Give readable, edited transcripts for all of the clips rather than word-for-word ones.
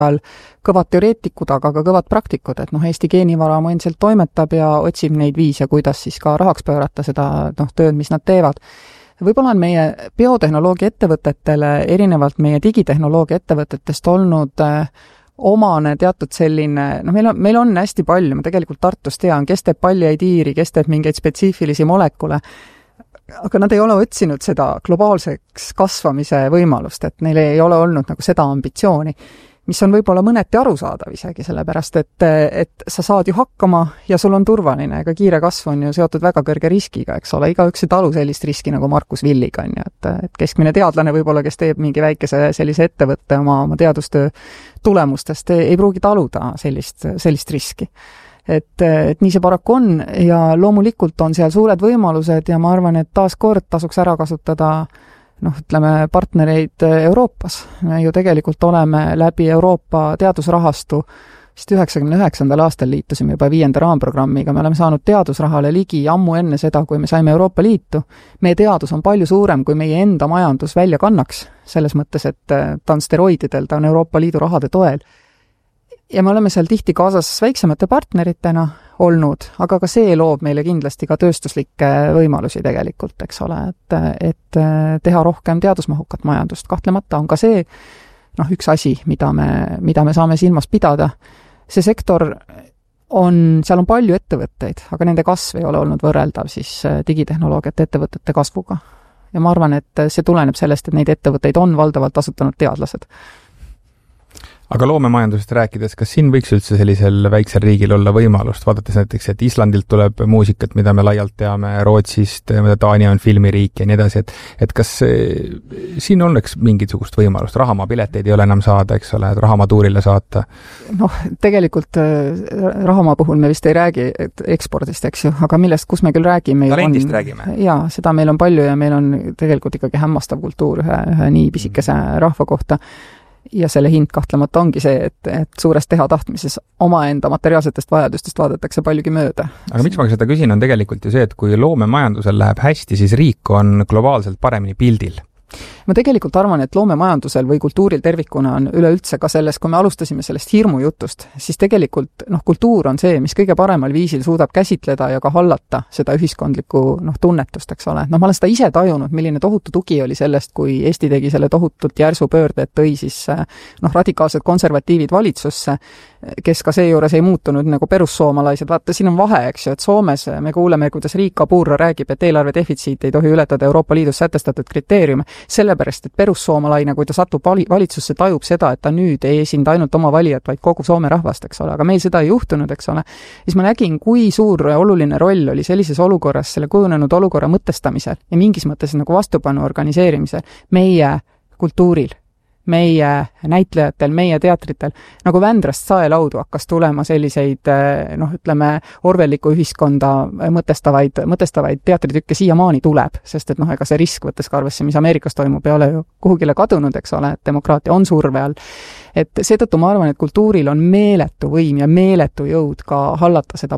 kõvad teoreetikud, aga ka kõvad praktikud, et Eesti geenivaramu endiselt toimetab ja otsib neid viise, kuidas siis ka rahaks pöörata seda tööd, mis nad teevad. Võib-olla on meie biotehnoloogia ettevõtetele erinevalt meie digitehnoloogia ettevõtetest olnud omane teatud selline, meil on hästi palju, ma tegelikult Tartus tean, kes teeb palliaidiiri, kes teeb mingeid spetsiifilisi molekule, aga nad ei ole otsinud seda globaalseks kasvamise võimalust, et neil ei ole olnud seda ambitsiooni, mis on võib-olla mõneti arusaadav isegi, sellepärast et sa saad ju hakkama ja sul on turvaline, ega kiire kasv on ju seotud väga kõrge riskiga, eks ole, igaüks ei talu sellist riski nagu Markus Villig on ju, et keskmine teadlane võib-olla, kes teeb mingi väikese sellise ettevõtte oma teadustöö tulemustest, ei pruugi taluda sellist riski. Et nii see paraku on ja loomulikult on seal suured võimalused ja ma arvan, et taas kord tasuks ära kasutada partnereid Euroopas. Me ju tegelikult oleme läbi Euroopa teadusrahastu, sest 1999. aastal liitusime juba 5. raamprogrammiga, me oleme saanud teadusrahale ligi ammu enne seda, kui me saime Euroopa Liitu. Meie teadus on palju suurem, kui meie enda majandus välja kannaks, selles mõttes, et ta on steroididel, ta on Euroopa Liidu rahade toel. Ja me oleme seal tihti kaasas väiksemate partneritena olnud, aga ka see loob meile kindlasti ka tööstuslikke võimalusi tegelikult, eks ole, et teha rohkem teadusmahukat majandust. Kahtlemata on ka see üks asi, mida me saame silmas pidada. See sektor seal on palju ettevõtteid, aga nende kasv ei ole olnud võrreldav siis digitehnoloogiate ettevõtete kasvuga. Ja ma arvan, et see tuleneb sellest, et neid ettevõtteid on valdavalt asutanud teadlased. Aga loomemajandusest rääkides, kas siin võiks üldse sellisel väiksel riigil olla võimalust, vaadates näiteks, et Islandilt tuleb muusikat, mida me laialt teame, Rootsist, Taani on filmiriik ja nii edasi, et kas siin oleks mingisugust võimalust? Rahamaa pileteid ei ole enam saada, eks ole, et Rahamaa tuurile saata? Tegelikult Rahamaa puhul me vist ei räägi ekspordist, eks ju, aga kus me küll räägime? Talendist räägime. Jaa, seda meil on palju ja meil on tegelikult ikkagi hämmastav kultuur ühe nii pisikese rahva kohta. Ja selle hind kahtlemata ongi see, et suures teha tahtmises omaenda materiaalsetest vajadustest vaadatakse paljugi mööda. Aga miks ma seda küsin, on tegelikult ju see, et kui loomemajandusel läheb hästi, siis riik on globaalselt paremini pildil. Ma tegelikult arvan, et loomemajandusel või kultuuril tervikuna on üleüldse ka selles, kui me alustasime sellest hirmujutust, siis tegelikult kultuur on see, mis kõige paremal viisil suudab käsitleda ja ka hallata seda ühiskondlikku tunnetust, eks ole. Ma olen seda ise tajunud, milline tohutu tugi oli sellest, kui Eesti tegi selle tohutult järsu pöörde, et tõi siis radikaalsed konservatiivid valitsusse, kes ka seejuures ei muutunud nagu perussoomalaised. Vaata, siin on vahe, eks ju, et Soomes me kuuleme, kuidas Riikka Purra räägib, et eelarve defitsiit ei tohi ületada Euroopa Liidus sätestatud kriteeriume. Sellepärast, et perussoomalaine, kui ta satub valitsusse, tajub seda, et ta nüüd ei esinda ainult oma valijat, vaid kogu Soome rahvast, eks ole. Aga meil seda ei juhtunud, eks ole. Siis ma nägin, kui suur oluline roll oli sellises olukorras, selle kujunenud olukorra mõtestamisel ja mingis mõttes nagu vastupanu organiseerimisel meie kultuuril, meie näitlejatel, meie teatritel, nagu Vändrast saelaudu hakkas tulema selliseid, orwelliku ühiskonda mõtestavaid teatritükke siiamaani tuleb, sest et ega see risk võttes ka arvesse, mis Ameerikas toimub, ei ole ju kuhugile kadunud, eks ole, et demokraatia on surve all. Et seetõttu ma arvan, et kultuuril on meeletu võim ja meeletu jõud ka hallata seda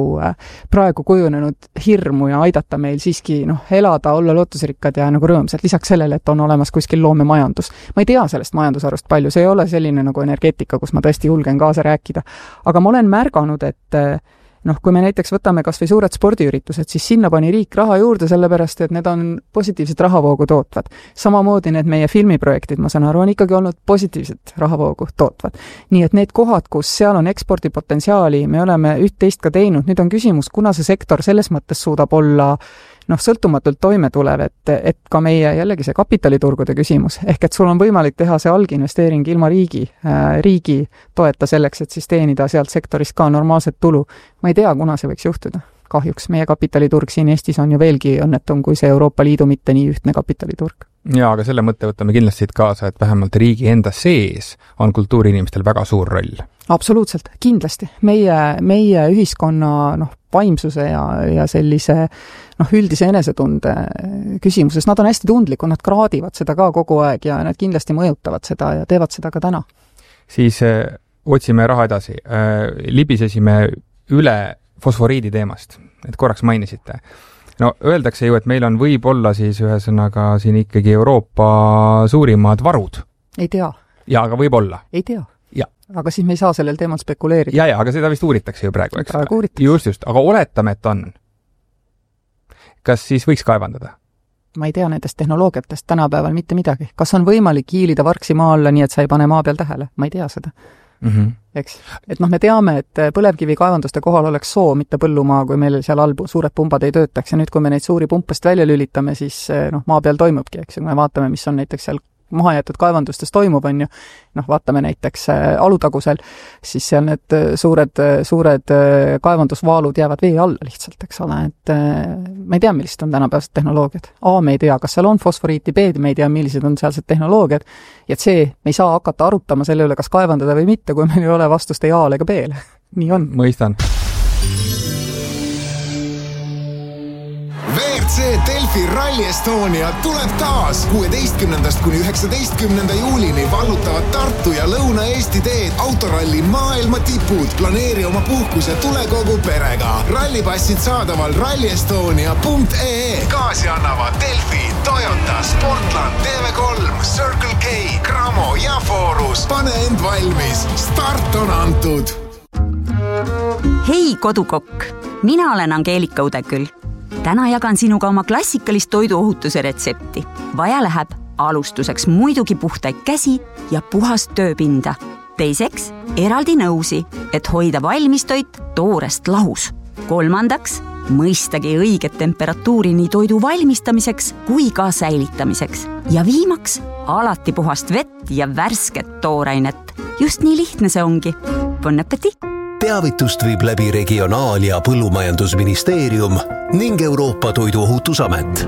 praegu kujunenud hirmu ja aidata meil siiski elada, olla lootusrikkad ja nagu rõõmsad, lisaks sellele, et on olemas kuskil loomemajandus. Ma ei tea sellest majandusarust palju, see ei ole selline nagu energeetika, kus ma tõesti julgen kaasa rääkida. Aga ma olen märganud, et kui me näiteks võtame kas või suured spordiüritused, siis sinna pani riik raha juurde, sellepärast, et need on positiivset rahavoogu tootvad. Samamoodi need meie filmiprojektid, ma saan aru, on ikkagi olnud positiivset rahavoogu tootvad. Nii et need kohad, kus seal on ekspordipotentsiaali, me oleme üht-teist ka teinud. Nüüd on küsimus, kuna see sektor selles mõttes suudab olla sõltumatult toime tulev, et ka meie jällegi see kapitaliturgude küsimus, ehk et sul on võimalik teha see alginvesteering ilma riigi toeta selleks, et siis teenida sealt sektorist ka normaalset tulu. Ma ei tea, kuna see võiks juhtuda. Kahjuks meie kapitaliturg siin Eestis on ju veelgi õnnetum kui see Euroopa Liidu mitte nii ühtne kapitaliturg. Jaa, aga selle mõtte võtame kindlasti kaasa, et vähemalt riigi enda sees on kultuuriinimestel väga suur roll. Absoluutselt, kindlasti. Meie ühiskonna vaimsuse ja sellise üldise enesetunde küsimuses, nad on hästi tundlikud, nad kraadivad seda ka kogu aeg ja nad kindlasti mõjutavad seda ja teevad seda ka täna. Siis otsime raha edasi. Libisesime üle fosforiidi teemast, et korraks mainisite. Öeldakse ju, et meil on võib-olla siis ühesõnaga siin ikkagi Euroopa suurimad varud. Ei tea. Ja, aga võib-olla. Ei tea. aga siis me ei saa sellel teemal spekuleerida. Ja, aga seda vist uuritakse ju praegu, eks? Praegu uuritakse. Just, aga oletame, et on. Kas siis võiks kaevandada? Ma ei tea nendest tehnoloogiatest tänapäeval mitte midagi. Kas on võimalik hiilida varksi maa alla, nii et sa ei pane maa peal tähele? Ma ei tea seda. Eks? Et me teame, et põlevkivi kaevanduste kohal oleks soo, mitte põllumaa, kui meil seal all suured pumbad ei töötaks. Ja nüüd, kui me neid suuri pumpast välja lülitame, siis maa peal toimubki, eks? Kui me vaatame, mis on näiteks seal mahajäetud kaevandustes toimub, on ju, vaatame näiteks Alutagusel, siis seal need suured kaevandusvaalud jäävad vee alla lihtsalt, eks ole, et me ei tea, millised on tänapäevased tehnoloogiad. A, me ei tea, kas seal on fosforiiti, B, me ei tea, millised on sealsed tehnoloogiad, ja C, me ei saa hakata arutama selle üle, kas kaevandada või mitte, kui meil ei ole vastust ei A-le ega B-le. Nii on. Mõistan. WRC Delfi Rally Estonia tuleb taas 16. kuni 19. juulini vallutavad Tartu ja Lõuna-Eesti teed autoralli maailma tipud. Planeeri oma puhkus ja tule kogu perega. Rallipassid saadaval rallyestonia.ee. Kaasi annavad Delfi, Toyota, Sportland, TV3, Circle K, Cramo ja Forus. Pane end valmis. Start on antud. Hei kodukokk, mina olen Angeelika Udeküll. Täna jagan sinuga oma klassikalist toiduohutuse retsepti. Vaja läheb alustuseks muidugi puhtaid käsi ja puhast tööpinda. Teiseks eraldi nõusi, et hoida valmistoit toorest lahus. Kolmandaks mõistagi õiget temperatuuri nii toidu valmistamiseks kui ka säilitamiseks. Ja viimaks alati puhast vett ja värsket toorainet. Just nii lihtne see ongi. Bon appétit! Teavitust viib läbi Regionaal- ja Põllumajandusministeerium ning Euroopa Toiduohutusamet.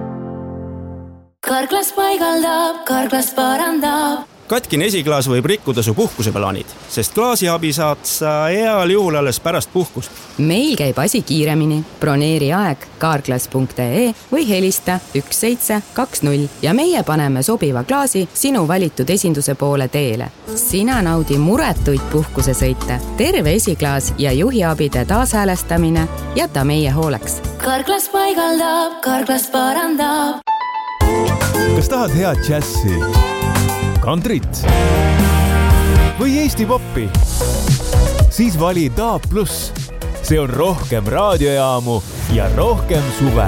Karklas paigaldab, Karklas parandab. Katkine esiklaas võib rikkuda su puhkuseplaanid, sest klaasiabi saad sa heal juhul alles pärast puhkust. Meil käib asi kiiremini. Broneeri aeg karklas.ee või helista 1720 ja meie paneme sobiva klaasi sinu valitud esinduse poole teele. Sina naudi muretuid puhkusesõite. Terve esiklaas ja juhiabide taashäälestamine jäta meie hooleks. Karklas paigaldab, Karklas parandab. Kas tahad head džässi? Kantrit või Eesti poppi? Siis vali DAB+. See on rohkem raadiojaamu ja rohkem suve.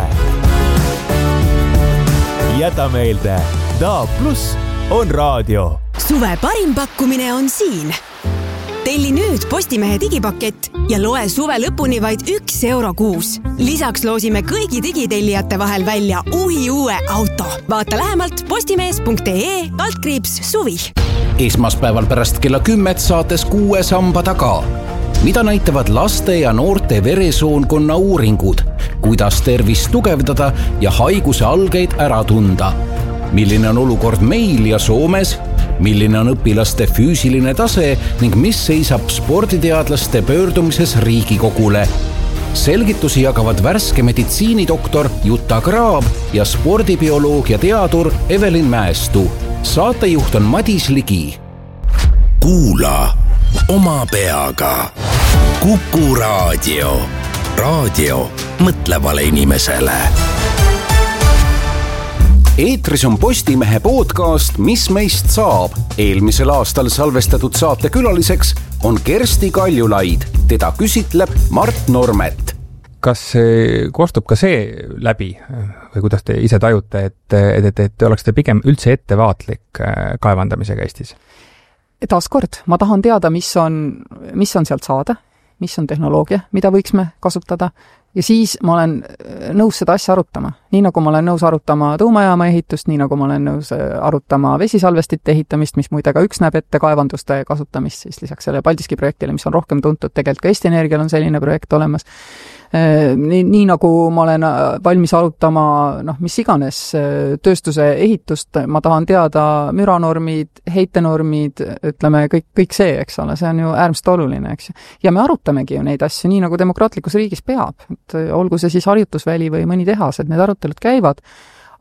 Jäta meelde, DAB+ on raadio. Suve parim pakkumine on siin. Telli nüüd Postimehe digipakett ja loe suve lõpuni vaid €1 kuus. Lisaks loosime kõigi digitellijate vahel välja uue auto. Vaata lähemalt postimees.ee/suvi. Esmaspäeval pärast kella 10 saates 6 samba taga. Mida näitavad laste ja noorte veresoonkonna uuringud? Kuidas tervist tugevdada ja haiguse algeid ära tunda? Milline on olukord meil ja Soomes? Milline on õpilaste füüsiline tase ning mis seisab sporditeadlaste pöördumises Riigikogule? Selgitusi jagavad värske meditsiinidoktor Jutta Graab ja spordibioloogia teadur Evelin Mäestu. Saatejuht on Madis Ligi. Kuula oma peaga. Kuku raadio. Raadio mõtlevale inimesele. Eetris on Postimehe podcast Mis meist saab. Eelmisel aastal salvestatud saate külaliseks on Kersti Kaljulaid. Teda küsitleb Mart Normet. Kas kostub ka see läbi või kuidas te ise tajute, et oleks te pigem üldse ettevaatlik kaevandamisega Eestis? Taaskord, ma tahan teada, mis on sealt saada, mis on tehnoloogia, mida võiksime kasutada. Ja siis ma olen nõus seda asja arutama. Nii nagu ma olen nõus arutama tuumajaama ehitust, nii nagu ma olen nõus arutama vesisalvestite ehitamist, mis muide ka üks näeb ette kaevanduste kasutamist, siis lisaks selle Paldiski projektile, mis on rohkem tuntud, tegelikult ka Eesti Energial on selline projekt olemas. Nii nagu ma olen valmis arutama, mis iganes tööstuse ehitust, ma tahan teada müranormid, heitenormid, ütleme kõik see, eks ole, see on ju äärmiselt oluline, eks. Ja me arutamegi ju neid asju nii nagu demokraatlikus riigis peab, et olgu see siis harjutusväli või mõni tehas, et need arutelud käivad,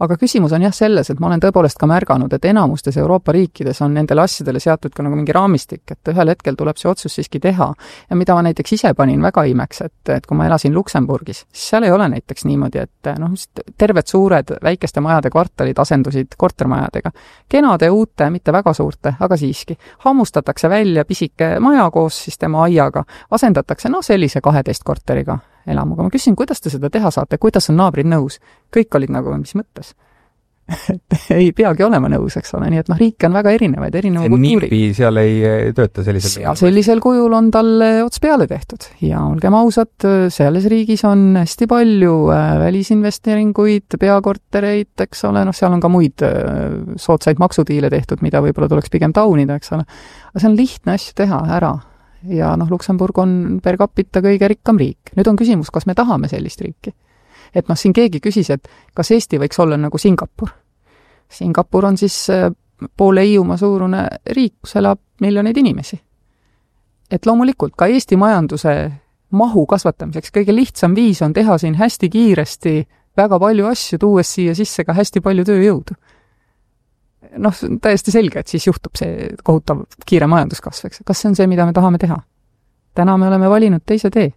Aga küsimus on jah selles, et ma olen tõepoolest ka märganud, et enamustes Euroopa riikides on nendele asjadele seatud ka nagu mingi raamistik, et ühel hetkel tuleb see otsus siiski teha. Ja mida ma näiteks ise panin väga imeks, et kui ma elasin Luksemburgis, siis seal ei ole näiteks niimoodi, et terved suured väikeste majade kvartalid asendusid kortermajadega. Kenade, uute, mitte väga suurte, aga siiski. Hammustatakse välja pisike maja koos siis tema aiaga, asendatakse sellise 12 korteriga elamuga. Ma küsin, kuidas te seda teha saate, kuidas on naabrid nõus? Kõik olid nagu, mis mõttes? Et ei peagi olema nõus, eks ole, nii et riike on väga erinevaid, erineva kultuuri. Niipi seal ei tööta sellisel sellisel kujul on talle ots peale tehtud ja olgem ausad, selles riigis on hästi palju välisinvesteeringuid, peakortereid, eks ole, seal on ka muid soodsaid maksudiile tehtud, mida võib-olla tuleks pigem taunida, eks ole. Aga see on lihtne asju teha ära ja Luksemburg on per capita kõige rikkam riik. Nüüd on küsimus, kas me tahame sellist riiki. Et siin keegi küsis, et kas Eesti võiks olla nagu Singapur. Singapur on siis poole Hiiumaa suurune riik, kus elab miljoneid inimesi. Et loomulikult ka Eesti majanduse mahu kasvatamiseks kõige lihtsam viis on teha siin hästi kiiresti väga palju asju, tuues siia sisse ka hästi palju tööjõudu. Täiesti selge, et siis juhtub see kohutav kiire majanduskasv, eks. Kas see on see, mida me tahame teha? Täna me oleme valinud teise tee.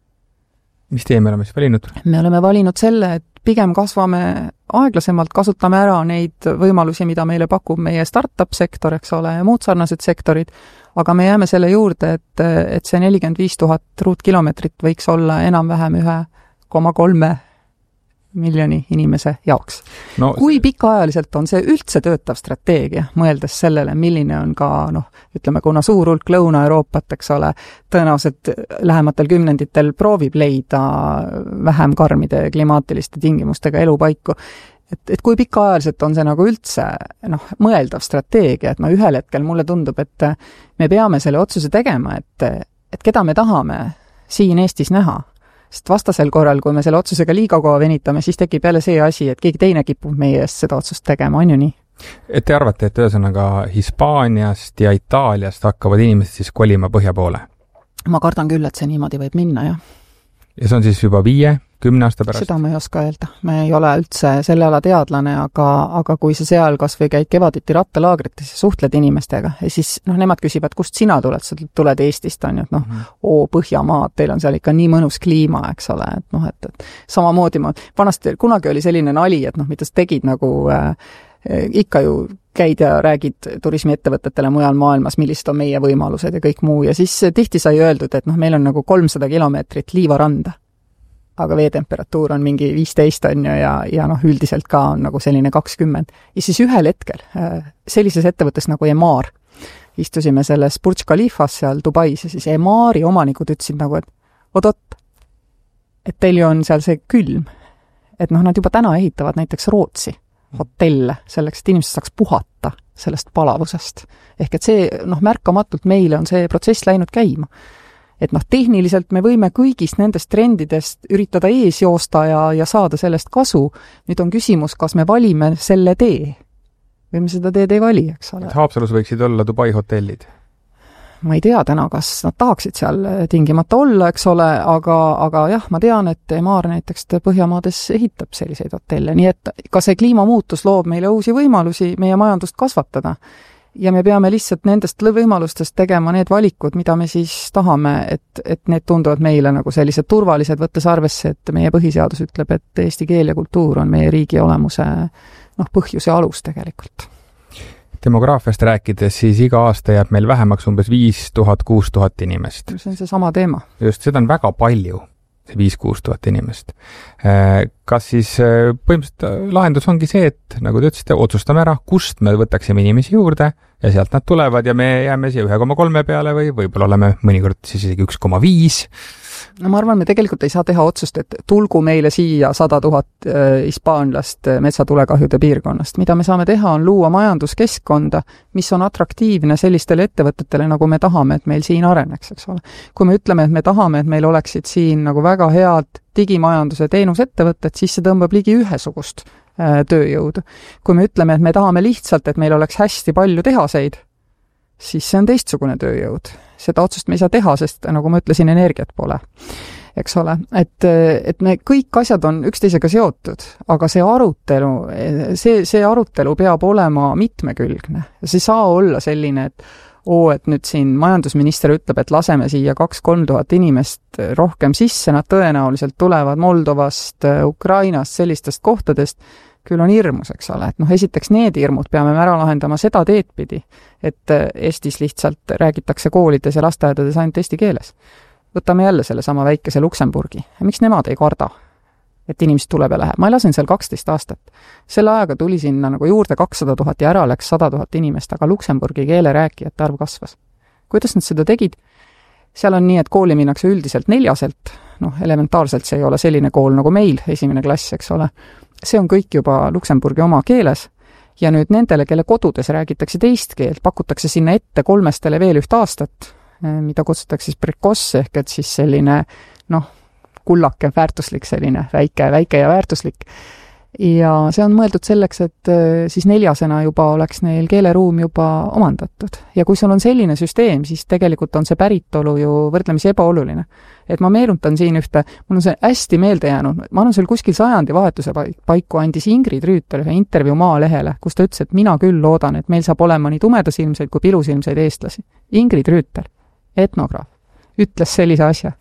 Mis tee me oleme siis valinud? Me oleme valinud selle, et pigem kasvame aeglasemalt, kasutame ära neid võimalusi, mida meile pakub meie startup-sektor, eks ole, ja muud sarnased sektorid, aga me jääme selle juurde, et see 45 000 ruutkilometrit võiks olla enam-vähem 1,3 miljoni inimese jaoks. Kui pikaajaliselt on see üldse töötav strateegia, mõeldes sellele, milline on ka, ütleme, kuna suur hulk Lõuna-Euroopat, eks ole, tõenäoliselt lähematel kümnenditel proovib leida vähem karmide klimaatiliste tingimustega elupaiku, et kui pikaajaliselt on see nagu üldse mõeldav strateegia, et ühel hetkel mulle tundub, et me peame selle otsuse tegema, et keda me tahame siin Eestis näha. Sest vastasel korral, kui me selle otsusega liiga kaua venitame, siis tekib jälle see asi, et keegi teine kipub meie eest seda otsust tegema, on ju nii? Et te arvate, et ühesõnaga Hispaaniast ja Itaaliast hakkavad inimesed siis kolima põhja poole? Ma kardan küll, et see niimoodi võib minna, jah. Ja see on siis juba 5-10 aasta pärast? Seda ma ei oska öelda. Me ei ole üldse selle ala teadlane, aga kui sa seal kas või käid kevaditi rattalaagrites ja suhtled inimestega, ja siis nemad küsivad, kust sina tuled? Sa tuled Eestist, on ju, et Põhjamaad, teil on seal ikka nii mõnus kliima, eks ole, et samamoodi vanasti kunagi oli selline nali, et mida sa tegid nagu ikka ju käid ja räägid turismiettevõtetele mujal maailmas, millised on meie võimalused ja kõik muu. Ja siis tihti sai öeldud, et meil on nagu 300 kilomeetrit liivaranda. Aga veetemperatuur on mingi 15 on ju ja üldiselt ka on nagu selline 20. Ja siis ühel hetkel sellises ettevõttes nagu Emaar istusime selles Burj Khalifas seal Dubais ja siis Emaari omanikud ütlesid nagu, et oot, et teil ju on seal see külm. Et nad juba täna ehitavad näiteks Rootsi hotelle, selleks, et inimesed saaks puhata sellest palavusest. Ehk et see, märkamatult meile on see protsess läinud käima. Et tehniliselt me võime kõigist nendest trendidest üritada ees joosta ja saada sellest kasu. Nüüd on küsimus, kas me valime selle tee või me seda teed ei vali, eks ole. Et Haapsalus võiksid olla Dubai hotellid? Ma ei tea täna, kas nad tahaksid seal tingimata olla, eks ole, aga jah, ma tean, et Emaar näiteks Põhjamaades ehitab selliseid hotelle, nii et ka see kliimamuutus loob meile uusi võimalusi meie majandust kasvatada. Ja me peame lihtsalt nendest võimalustest tegema need valikud, mida me siis tahame, et need tunduvad meile nagu sellised turvalised, võttes arvesse, et meie põhiseadus ütleb, et eesti keel ja kultuur on meie riigi olemuse põhjus ja alus tegelikult. Demograafiast rääkides, siis iga aasta jääb meil vähemaks umbes 5000-6000 inimest. See on see sama teema. Just, seda on väga palju, see 5-6 000 inimest. Kas siis põhimõtteliselt lahendus ongi see, et nagu te ütlesite, otsustame ära, kust me võtaksime inimesi juurde ja sealt nad tulevad ja me jääme siia 1,3 peale või võib-olla oleme mõnikord siis isegi 1,5. Ma arvan, me tegelikult ei saa teha otsust, et tulgu meile siia 100 000 hispaanlast metsatulekahjude piirkonnast. Mida me saame teha, on luua majanduskeskkonda, mis on atraktiivne sellistele ettevõtetele, nagu me tahame, et meil siin areneks, eks ole. Kui me ütleme, et me tahame, et meil oleksid siin nagu väga head digimajanduse teenusettevõtted, siis see tõmbab ligi ühesugust tööjõudu. Kui me ütleme, et me tahame lihtsalt, et meil oleks hästi palju tehaseid, siis see on teistsugune tööjõud. Seda otsust me ei saa teha, sest nagu ma ütlesin, energiat pole. eks ole, et me kõik asjad on üksteisega seotud, aga see arutelu peab olema mitmekülgne. See ei saa olla selline, et nüüd siin majandusminister ütleb, et laseme siia 2-3 tuhat inimest rohkem sisse, nad tõenäoliselt tulevad Moldovast, Ukrainast, sellistest kohtadest, küll on hirmus, eks ole, et esiteks need hirmud peame ära lahendama seda teedpidi, et Eestis lihtsalt räägitakse koolides ja lasteaedades ainult eesti keeles. Võtame jälle selle sama väikese Luksemburgi. Miks nemad ei karda, et inimesed tuleb ja läheb? Ma elasin seal 12 aastat. Selle ajaga tuli sinna nagu juurde 200 000 ja ära läks 100 000 inimest, aga Luksemburgi keele rääkijate arv kasvas. Kuidas nad seda tegid? Seal on nii, et kooli minnakse üldiselt 4-selt, elementaarselt see ei ole selline kool nagu meil, 1. klass, eks ole. See on kõik juba Luksemburgi oma keeles ja nüüd nendele, kelle kodudes räägitakse teist keelt, pakutakse sinna ette 3 veel 1 aastat, mida kutsutakse siis prekosse, ehk et siis selline, kullake, väärtuslik, selline väike ja väärtuslik. Ja see on mõeldud selleks, et siis 4-sena juba oleks neil keeleruum juba omandatud. Ja kui sul on selline süsteem, siis tegelikult on see päritolu ju võrdlemisi ebaoluline. Et ma meenutan siin ühte, mul on see hästi meelde jäänud, ma olen seal kuskil sajandi vahetuse paiku andis Ingrid Rüütel ühe intervjuu Maalehele, kus ta ütles, et mina küll loodan, et meil saab olema nii tumedasilmseid kui pilusilmseid eestlasi. Ingrid Rüütel, etnograaf, ütles sellise asja.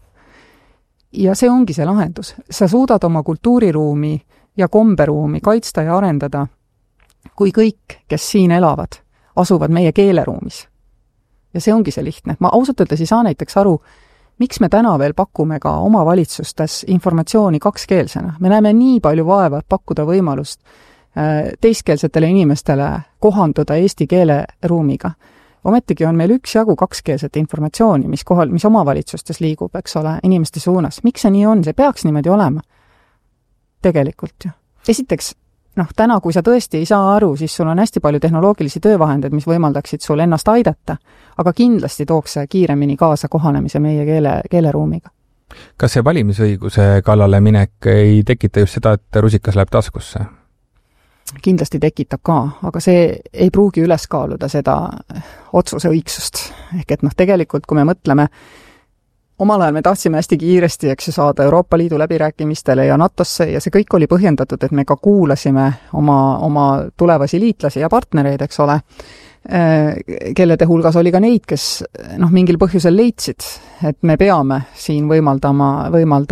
Ja see ongi see lahendus. Sa suudad oma kultuuriruumi ja komberuumi kaitsta ja arendada, kui kõik, kes siin elavad, asuvad meie keeleruumis. Ja see ongi see lihtne. Ma ausalt öeldes ei saa näiteks aru, miks me täna veel pakume ka omavalitsustes informatsiooni 2-keelsena. Me näeme nii palju vaeva, et pakkuda võimalust teiskeelsetele inimestele kohanduda eesti keeleruumiga. Ometigi on meil üksjagu 2-keelset informatsiooni, mis omavalitsustes liigub, eks ole, inimeste suunas. Miks see nii on? See peaks niimoodi olema. Tegelikult ju. Esiteks, täna, kui sa tõesti ei saa aru, siis sul on hästi palju tehnoloogilisi töövahendeid, mis võimaldaksid sul ennast aidata, aga kindlasti tooks see kiiremini kaasa kohanemise meie keeleruumiga. Kas see valimisõiguse kallale minek ei tekita just seda, et rusikas läheb taskusse? Kindlasti tekitab ka, aga see ei pruugi üles kaaluda seda otsuse õigsust. Ehk et tegelikult, kui me mõtleme, omal ajal me tahtsime hästi kiiresti, saada Euroopa Liidu läbirääkimistele ja NATOsse ja see kõik oli põhjendatud, et me ka kuulasime oma tulevasi liitlasi ja partnereid, eks ole, kellede hulgas oli ka neid, kes mingil põhjusel leidsid, et me peame siin võimaldama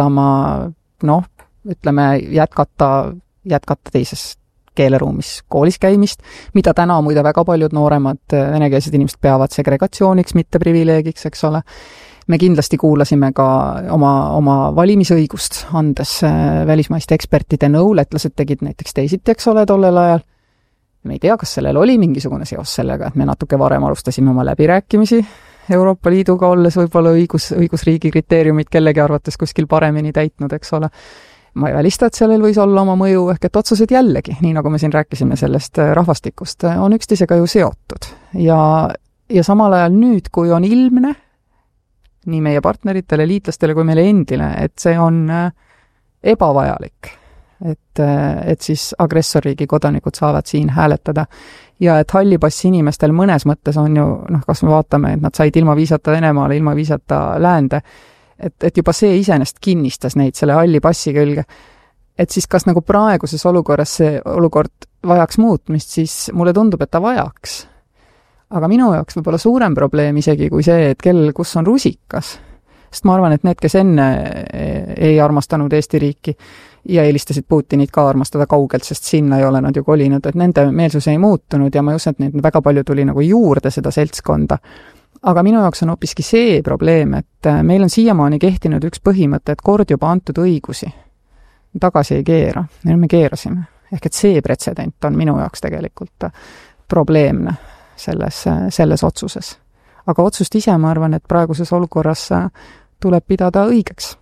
jätkata teises keeleruumis koolis käimist, mida täna muide väga paljud nooremad venekeelsed inimesed peavad segregatsiooniks, mitte privileegiks, eks ole. Me kindlasti kuulasime ka oma valimisõigust, andes välismaiste ekspertide nõu, letlased tegid näiteks teisiti, eks ole, tollel ajal. Me ei tea, kas sellel oli mingisugune seos sellega, et me natuke varem alustasime oma läbirääkimisi Euroopa Liiduga, olles võib-olla õigusriigi kriteeriumid kellegi arvates kuskil paremini täitnud, eks ole. Ma ei välista, et sellel võis olla oma mõju, ehk et otsused jällegi, nii nagu me siin rääkisime sellest rahvastikust, on üksteisega ju seotud. Ja samal ajal nüüd, kui on ilmne, nii meie partneritele, liitlastele kui meile endile, et see on ebavajalik, et siis agressorriigi kodanikud saavad siin hääletada ja et hallipassi inimestel mõnes mõttes on ju, kas me vaatame, et nad said ilma viisata Venemaale, ilma viisata läände, et juba see iseenest kinnistas neid selle halli passi külge. Et siis kas nagu praeguses olukorras see olukord vajaks muutmist, siis mulle tundub, et ta vajaks. Aga minu jaoks võib-olla suurem probleem isegi kui see, et kus on rusikas. Sest ma arvan, et need, kes enne ei armastanud Eesti riiki ja eelistasid Putinit ka armastada kaugelt, sest sinna ei ole nad ju kolinud, et nende meelsus ei muutunud ja ma usun, et neid väga palju tuli nagu juurde seda seltskonda. Aga minu jaoks on hoopiski see probleem, et meil on siiamaani kehtinud üks põhimõte, et kord juba antud õigusi tagasi ei keera. Ja me keerasime. Ehk et see pretsedent on minu jaoks tegelikult probleemne selles otsuses. Aga otsust ise ma arvan, et praeguses olukorras tuleb pidada õigeks.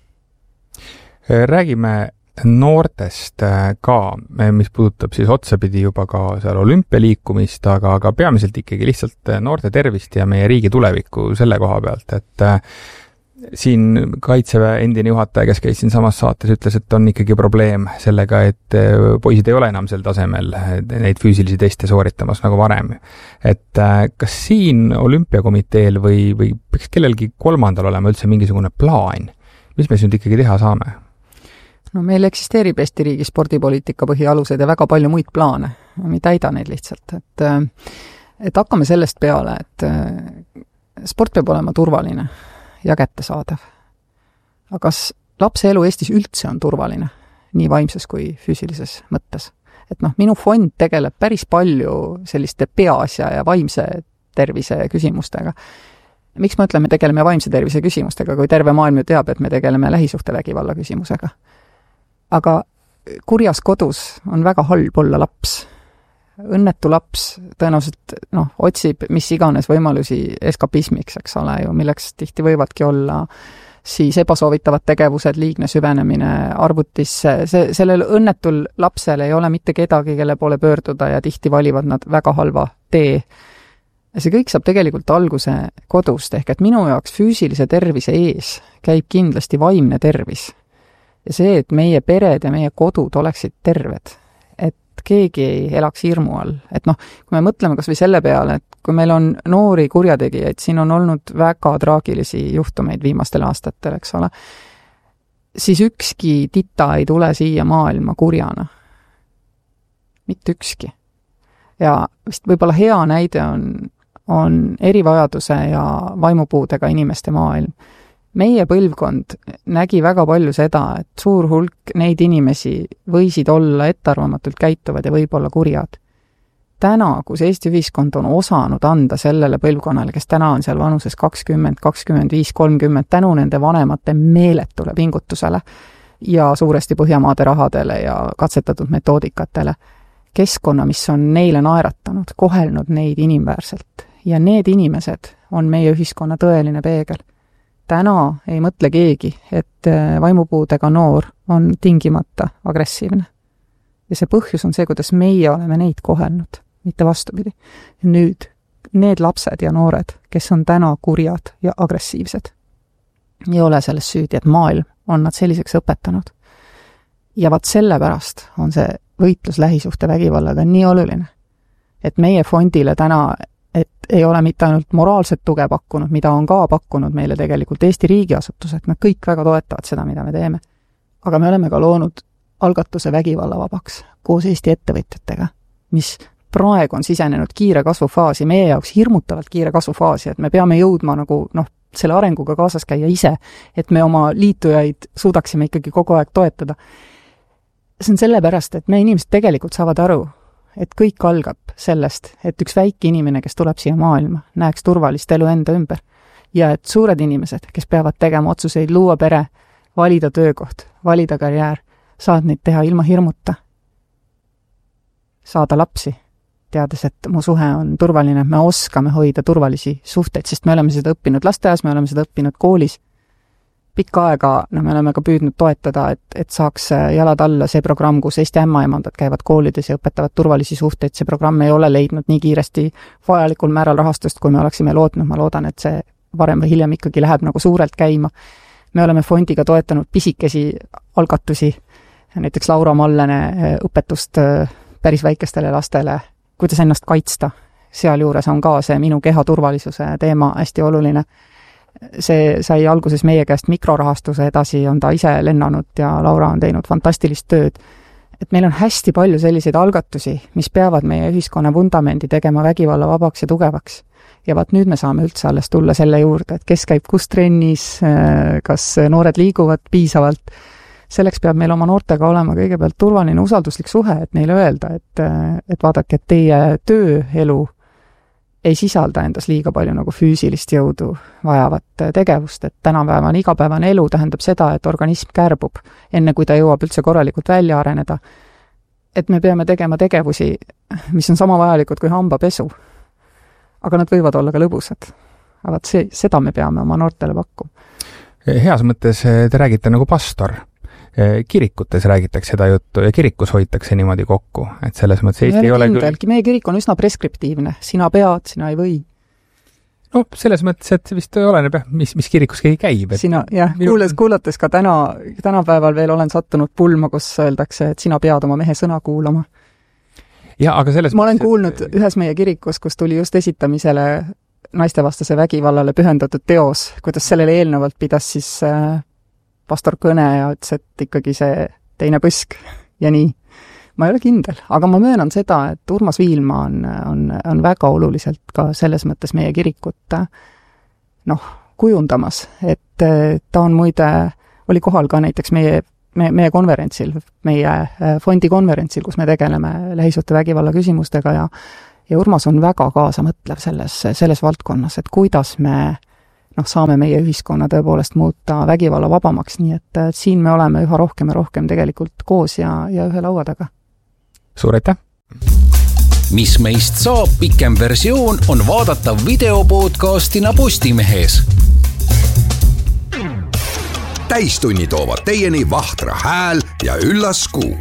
Räägime noortest ka, mis puudutab siis otsapidi juba ka seal olümpialiikumist, aga peamiselt ikkagi lihtsalt noorte tervist ja meie riigi tulevikku selle koha pealt, et siin Kaitseväe endine juhataja, kes käis siin samas saates, ütles, et on ikkagi probleem sellega, et poisid ei ole enam sel tasemel neid füüsilisi teste sooritamas nagu varem. Et kas siin olümpiakomiteel või peaks kellelgi kolmandal olema üldse mingisugune plaan, Mis me nüüd ikkagi teha saame? No meil eksisteerib Eesti riigi spordipoliitika põhialused ja väga palju muid plaane. Me ei täida neid lihtsalt. Et hakkame sellest peale, et sport peab olema turvaline ja kättesaadav. Aga kas lapse elu Eestis üldse on turvaline, nii vaimses kui füüsilises mõttes? Et minu fond tegeleb päris palju selliste peaasja ja vaimse tervise küsimustega. Miks ma ütlen, me tegeleme vaimse tervise küsimustega, kui terve maailm ju teab, et me tegeleme lähisuhtevägivalla küsimusega? Aga kurjas kodus on väga halb olla laps. Õnnetu laps tõenäoliselt otsib mis iganes võimalusi eskapismiks, eks ole ju, milleks tihti võivadki olla siis ebasoovitavad tegevused, liigne süvenemine arvutisse. Sellel õnnetul lapsel ei ole mitte kedagi, kelle poole pöörduda ja tihti valivad nad väga halva tee. See kõik saab tegelikult alguse kodust, ehk et minu jaoks füüsilise tervise ees käib kindlasti vaimne tervis. Ja see, et meie pered ja meie kodud oleksid terved, et keegi ei elaks hirmu all. Et kui me mõtleme kas või selle peale, et kui meil on noori kurjategijaid, siin on olnud väga traagilisi juhtumeid viimastel aastatel, eks ole, siis ükski tita ei tule siia maailma kurjana. Mitte ükski. Ja vist võib-olla hea näide on erivajaduse ja vaimupuudega inimeste maailm. Meie põlvkond nägi väga palju seda, et suur hulk neid inimesi võisid olla ettearvamatult käituvad ja võib-olla kurjad. Täna, kus Eesti ühiskond on osanud anda sellele põlvkonnale, kes täna on seal vanuses 20, 25, 30, tänu nende vanemate meeletule pingutusele ja suuresti Põhjamaade rahadele ja katsetatud metoodikatele, keskkonna, mis on neile naeratanud, kohelnud neid inimväärselt. Ja need inimesed on meie ühiskonna tõeline peegel. Täna ei mõtle keegi, et vaimupuudega noor on tingimata agressiivne. Ja see põhjus on see, kuidas meie oleme neid kohelnud, mitte vastupidi. Nüüd need lapsed ja noored, kes on täna kurjad ja agressiivsed, ei ole selles süüdi, et maailm on nad selliseks õpetanud. Ja vaat sellepärast on see võitlus lähisuhte vägivallaga nii oluline, et meie fondile täna et ei ole mitte ainult moraalset tuge pakkunud, mida on ka pakkunud meile tegelikult Eesti riigiasutused, nad kõik väga toetavad seda, mida me teeme. Aga me oleme ka loonud algatuse vägivallavabaks koos Eesti ettevõtjatega, mis praegu on sisenenud kiire kasvufaasi, meie jaoks hirmutavalt kiire kasvufaasi, et me peame jõudma selle arenguga kaasas käia ise, et me oma liitujaid suudaksime ikkagi kogu aeg toetada. See on sellepärast, et me inimesed tegelikult saavad aru, et kõik algab sellest, et üks väike inimene, kes tuleb siia maailma, näeks turvalist elu enda ümber. Ja et suured inimesed, kes peavad tegema otsuseid, luua pere, valida töökoht, valida karjäär, saad neid teha ilma hirmuta. Saada lapsi, teades, et mu suhe on turvaline, me oskame hoida turvalisi suhteid, sest me oleme seda õppinud lasteaias, me oleme seda õppinud koolis. Pikka aega me oleme ka püüdnud toetada, et saaks jalad alla see programm, kus Eesti ämmaemandad käivad koolides ja õpetavad turvalisi suhteid. See programm ei ole leidnud nii kiiresti vajalikul määral rahastust, kui me oleksime lootnud. Ma loodan, et see varem või hiljem ikkagi läheb suurelt käima. Me oleme fondiga toetanud pisikesi algatusi, näiteks Laura Mallene õpetust päris väikestele lastele, kuidas ennast kaitsta. Sealjuures on ka see minu keha turvalisuse teema hästi oluline. See sai alguses meie käest mikrorahastuse, edasi on ta ise lennanud ja Laura on teinud fantastilist tööd. Et meil on hästi palju selliseid algatusi, mis peavad meie ühiskonna vundamendi tegema vägivalla vabaks ja tugevaks. Ja vaat nüüd me saame üldse alles tulla selle juurde, et kes käib kus trennis, kas noored liiguvad piisavalt. Selleks peab meil oma noortega olema kõigepealt turvaline usalduslik suhe, et neile öelda, et vaadake, et teie tööelu ei sisalda endas liiga palju füüsilist jõudu vajavat tegevust, et tänapäevane igapäevane elu tähendab seda, et organism kärbub, enne kui ta jõuab üldse korralikult välja areneda. Et me peame tegema tegevusi, mis on sama vajalikud kui hambapesu. Aga nad võivad olla ka lõbusad. Aga seda me peame oma noortele pakkuma. Heas mõttes te räägite nagu pastor. Kirikutes räägitakse seda juttu ja kirikus hoitakse niimoodi kokku, et selles mõttes Eesti ei ole küll... Meie kirik on üsna preskriptiivne, sina pead, sina ei või. No, selles mõttes, et vist oleneb, mis kirikus keegi käib. Sina, jah, kuulates ka tänapäeval veel olen sattunud pulma, kus öeldakse, et sina pead oma mehe sõna kuulama. Ja, aga selles ma olen kuulnud ühes meie kirikus, kus tuli just esitamisele naistevastase vägivallale pühendatud teos, kuidas sellele eelnevalt pidas siis pastor kõne ja ütles, et ikkagi see teine põsk ja nii. Ma ei ole kindel, aga ma möönan seda, et Urmas Viilma on väga oluliselt ka selles mõttes meie kirikut kujundamas, et ta on muide, oli kohal ka näiteks meie konverentsil, meie fondi konverentsil, kus me tegeleme lähisuhtevägivalla küsimustega ja Urmas on väga kaasamõtlev selles valdkonnas, et kuidas me saame meie ühiskonna tõepoolest muuta vägivalla vabamaks, nii et siin me oleme üha rohkem ja rohkem tegelikult koos ja ühe laua taga. Suur aitäh! Mis meist saab pikem versioon on vaadata videopodcastina Postimehes. Täistunni toovad teieni Vahtra hääl ja Üllas Kuu.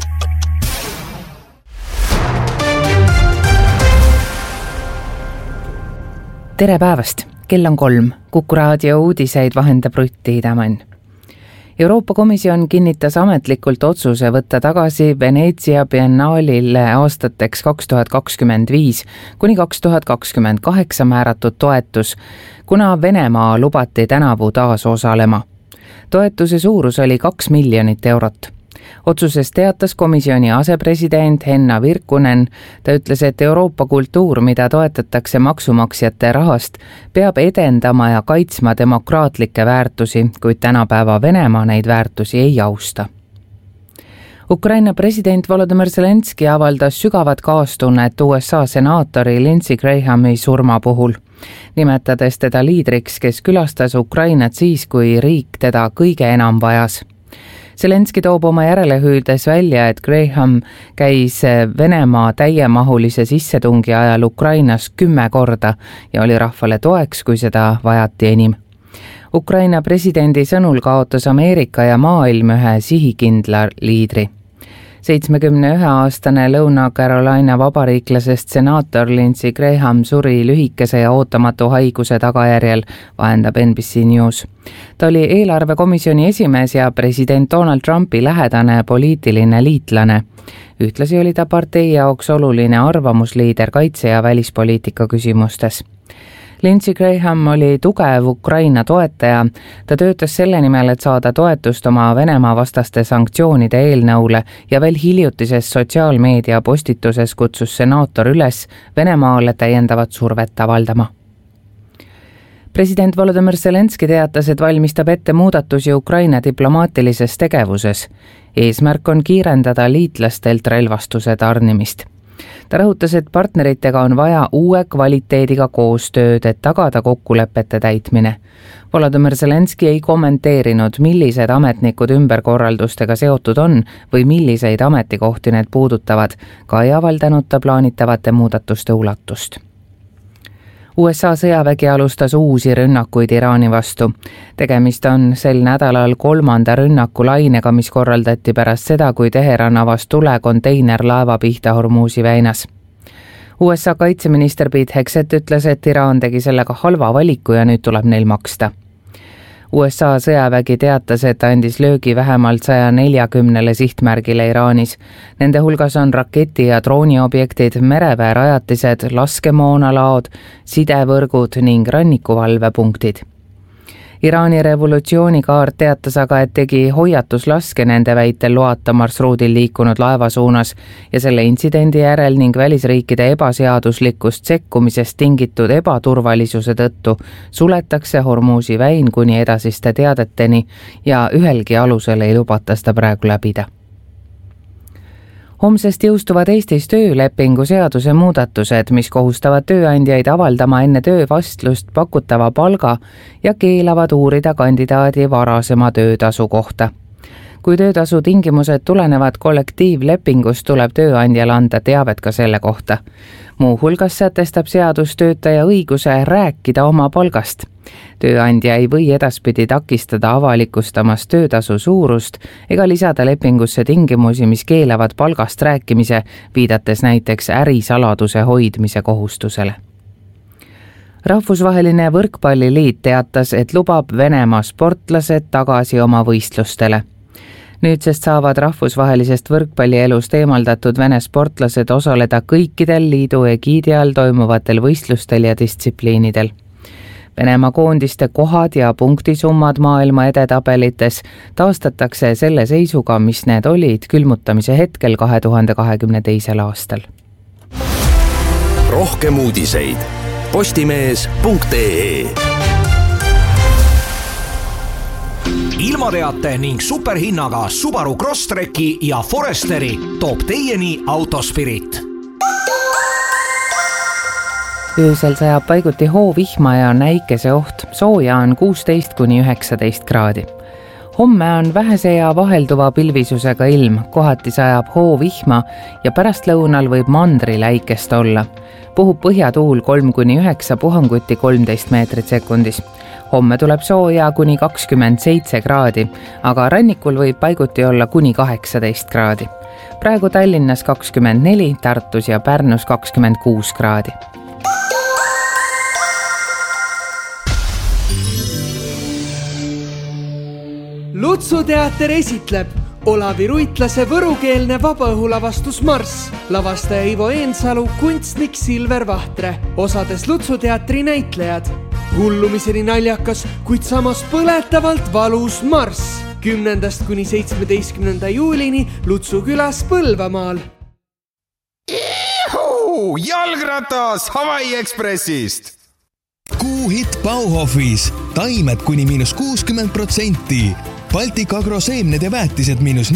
Tere päevast! Kell on 3. Kuku raadio uudiseid vahendab Rutti Hidemann. Euroopa Komisjon kinnitas ametlikult otsuse võtta tagasi Veneetsia biennaalil aastateks 2025 kuni 2028 määratud toetus, kuna Venemaa lubati tänavu taas osalema. Toetuse suurus oli 2 miljonit eurot. Otsuses teatas komisjoni asepresident Henna Virkkunen. Ta ütles, et Euroopa kultuur, mida toetatakse maksumaksjate rahast, peab edendama ja kaitsma demokraatlikke väärtusi, kuid tänapäeva Venemaa neid väärtusi ei austa. Ukraina president Volodymyr Zelenski avaldas sügavat kaastunnet USA senaatori Lindsey Grahami surma puhul, nimetades teda liidriks, kes külastas Ukrainat siis, kui riik teda kõige enam vajas. Zelenski toob oma järelehüüdes välja, et Graham käis Venemaa täiemahulise sissetungi ajal Ukrainas 10 korda ja oli rahvale toeks, kui seda vajati enim. Ukraina presidendi sõnul kaotas Ameerika ja maailm ühe sihikindla liidri. 71-aastane Lõuna-Carolina vabariiklasest senaator Lindsey Graham suri lühikese ja ootamatu haiguse tagajärjel, vahendab NBC News. Ta oli eelarvekomisjoni esimees ja president Donald Trumpi lähedane poliitiline liitlane. Ühtlasi oli ta partei jaoks oluline arvamusliider kaitse- ja välispoliitika küsimustes. Lindsey Graham oli tugev Ukraina toetaja. Ta töötas selle nimel, et saada toetust oma Venemaa vastaste sanktsioonide eelnõule ja veel hiljutises sotsiaalmeedia postituses kutsus senaator üles Venemaale täiendavat survet avaldama. President Volodymyr Zelenski teatas, et valmistab ette muudatusi Ukraina diplomaatilises tegevuses. Eesmärk on kiirendada liitlastelt relvastuse tarnimist. Ta rõhutas, et partneritega on vaja uue kvaliteediga koostööd, et tagada kokkulepete täitmine. Volodymyr Zelenski ei kommenteerinud, millised ametnikud ümberkorraldustega seotud on või milliseid ametikohti need puudutavad, ka ei avaldanud ta plaanitavate muudatuste ulatust. USA sõjavägi alustas uusi rünnakuid Iraani vastu. Tegemist on sel nädalal 3. rünnakulainega, mis korraldati pärast seda, kui Teheran avas tule konteinerlaeva pihta Hormuzi väinas. USA kaitseminister Pete Hegseth ütles, et Iraan tegi sellega halva valiku ja nüüd tuleb neil maksta. USA sõjavägi teatas, et andis löögi vähemalt 140 sihtmärgile Iraanis. Nende hulgas on raketi- ja drooniobjektid, mereväerajatised, laskemoonalaod, sidevõrgud ning rannikuvalvepunktid. Iraani revolutsioonikaart teatas aga, et tegi hoiatuslaske nende väitel loata marsruudil liikunud laeva suunas ja selle intsidendi järel ning välisriikide ebaseaduslikust sekkumisest tingitud ebaturvalisuse tõttu suletakse Hormuzi väin kuni edasiste teadeteni ja ühelgi alusel ei lubata seda praegu läbida. Homsest jõustuvad Eestis töölepingu seaduse muudatused, mis kohustavad tööandjaid avaldama enne töövastlust pakutava palga ja keelavad uurida kandidaadi varasema töötasu kohta. Kui töötasu tingimused tulenevad kollektiivlepingust, tuleb tööandjal anda teavet ka selle kohta. Muu hulgas sätestab seadus töötaja õiguse rääkida oma palgast. Tööandja ei või edaspidi takistada avalikustamast töötasu suurust ega lisada lepingusse tingimusi, mis keelavad palgast rääkimise, viidates näiteks ärisaladuse hoidmise kohustusele. Rahvusvaheline võrkpalliliit teatas, et lubab Venemaa sportlased tagasi oma võistlustele. Nüüdsest saavad rahvusvahelisest võrkpallielust eemaldatud Vene sportlased osaleda kõikidel liidu egiidi all toimuvatel võistlustel ja distsipliinidel. Venemaa koondiste kohad ja punktisummad maailma edetabelites taastatakse selle seisuga, mis need olid külmutamise hetkel 2022. aastal. Rohkem uudiseid postimees.ee. Ilmateate ning superhinnaga Subaru Crosstreki ja Foresteri toob teieni Autospirit. Öösel sajab paiguti hoovihma ja näikese oht. Sooja on 16–19 kraadi. Homme on vähese ja vahelduva pilvisusega ilm, kohati sajab hoovihma ja pärastlõunal võib mandril äikest olla. Puhub põhjatuul 3–9, puhanguti 13 meetrit sekundis. Homme tuleb sooja kuni 27 kraadi, aga rannikul võib paiguti olla kuni 18 kraadi. Praegu Tallinnas 24, Tartus ja Pärnus 26 kraadi. Lutsuteater esitleb Olavi Ruitlase võrukeelne vabaõhulavastus Marss, lavastaja Ivo Eensalu, kunstnik Silver Vahtre, osades Lutsuteatri näitlejad. Hullumiseni naljakas, kuid samas põletavalt valus Marss 10–17. juulini Lutsu külas Põlvamaal. Jalgratas Hawaii Expressist! Kuuhitt Bauhofis, taimed kuni -60%, Baltic Agro seemned ja väetised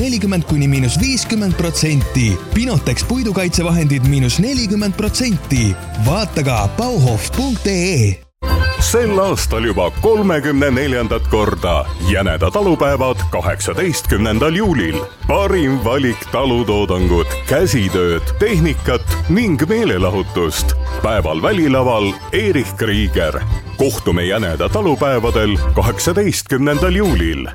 -40–50%, Pinotex puidukaitsevahendid -40%. Vaata ka bauhof.ee. Sel aastal juba 34. korda Jäneda talupäevad 18. juulil. Parim valik talutoodangut, käsitööd, tehnikat ning meelelahutust. Päeval välilaval Erich Krieger. Kohtume Jäneda talupäevadel 18. juulil.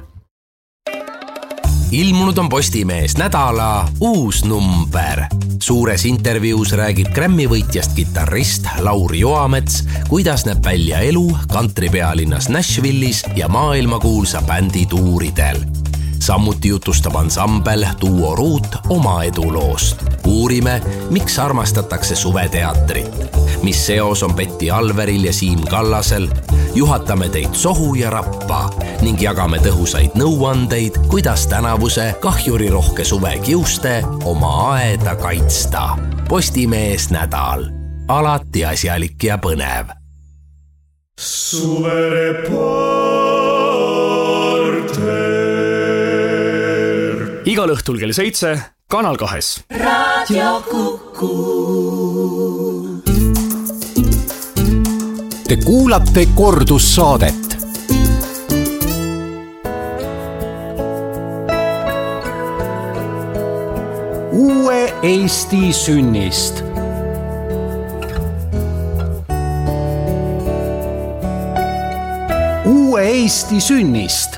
Ilmunud on Postimees nädala uus number. Suures intervjuus räägib Grammy võitjast kitarrist Lauri Joamets, kuidas näeb välja elu kantripealinnas Nashvillis ja maailmakuulsa bändi tuuridel. Samuti jutustab ansambel Duo Ruut oma eduloost. Uurime, miks armastatakse suveteatrit, mis seos on Betty Alveril ja Siim Kallasel, juhatame teid sohu ja rappa ning jagame tõhusaid nõuandeid, kuidas tänavuse kahjurirohke suve kiuste oma aeda kaitsta. Postimees nädal. Alati asjalik ja põnev. Suvereporter. Igal õhtul kell 7, Kanal 2. Radio Kuku. Te kuulate kordussaadet. Uue Eesti sünnist. Uue Eesti sünnist.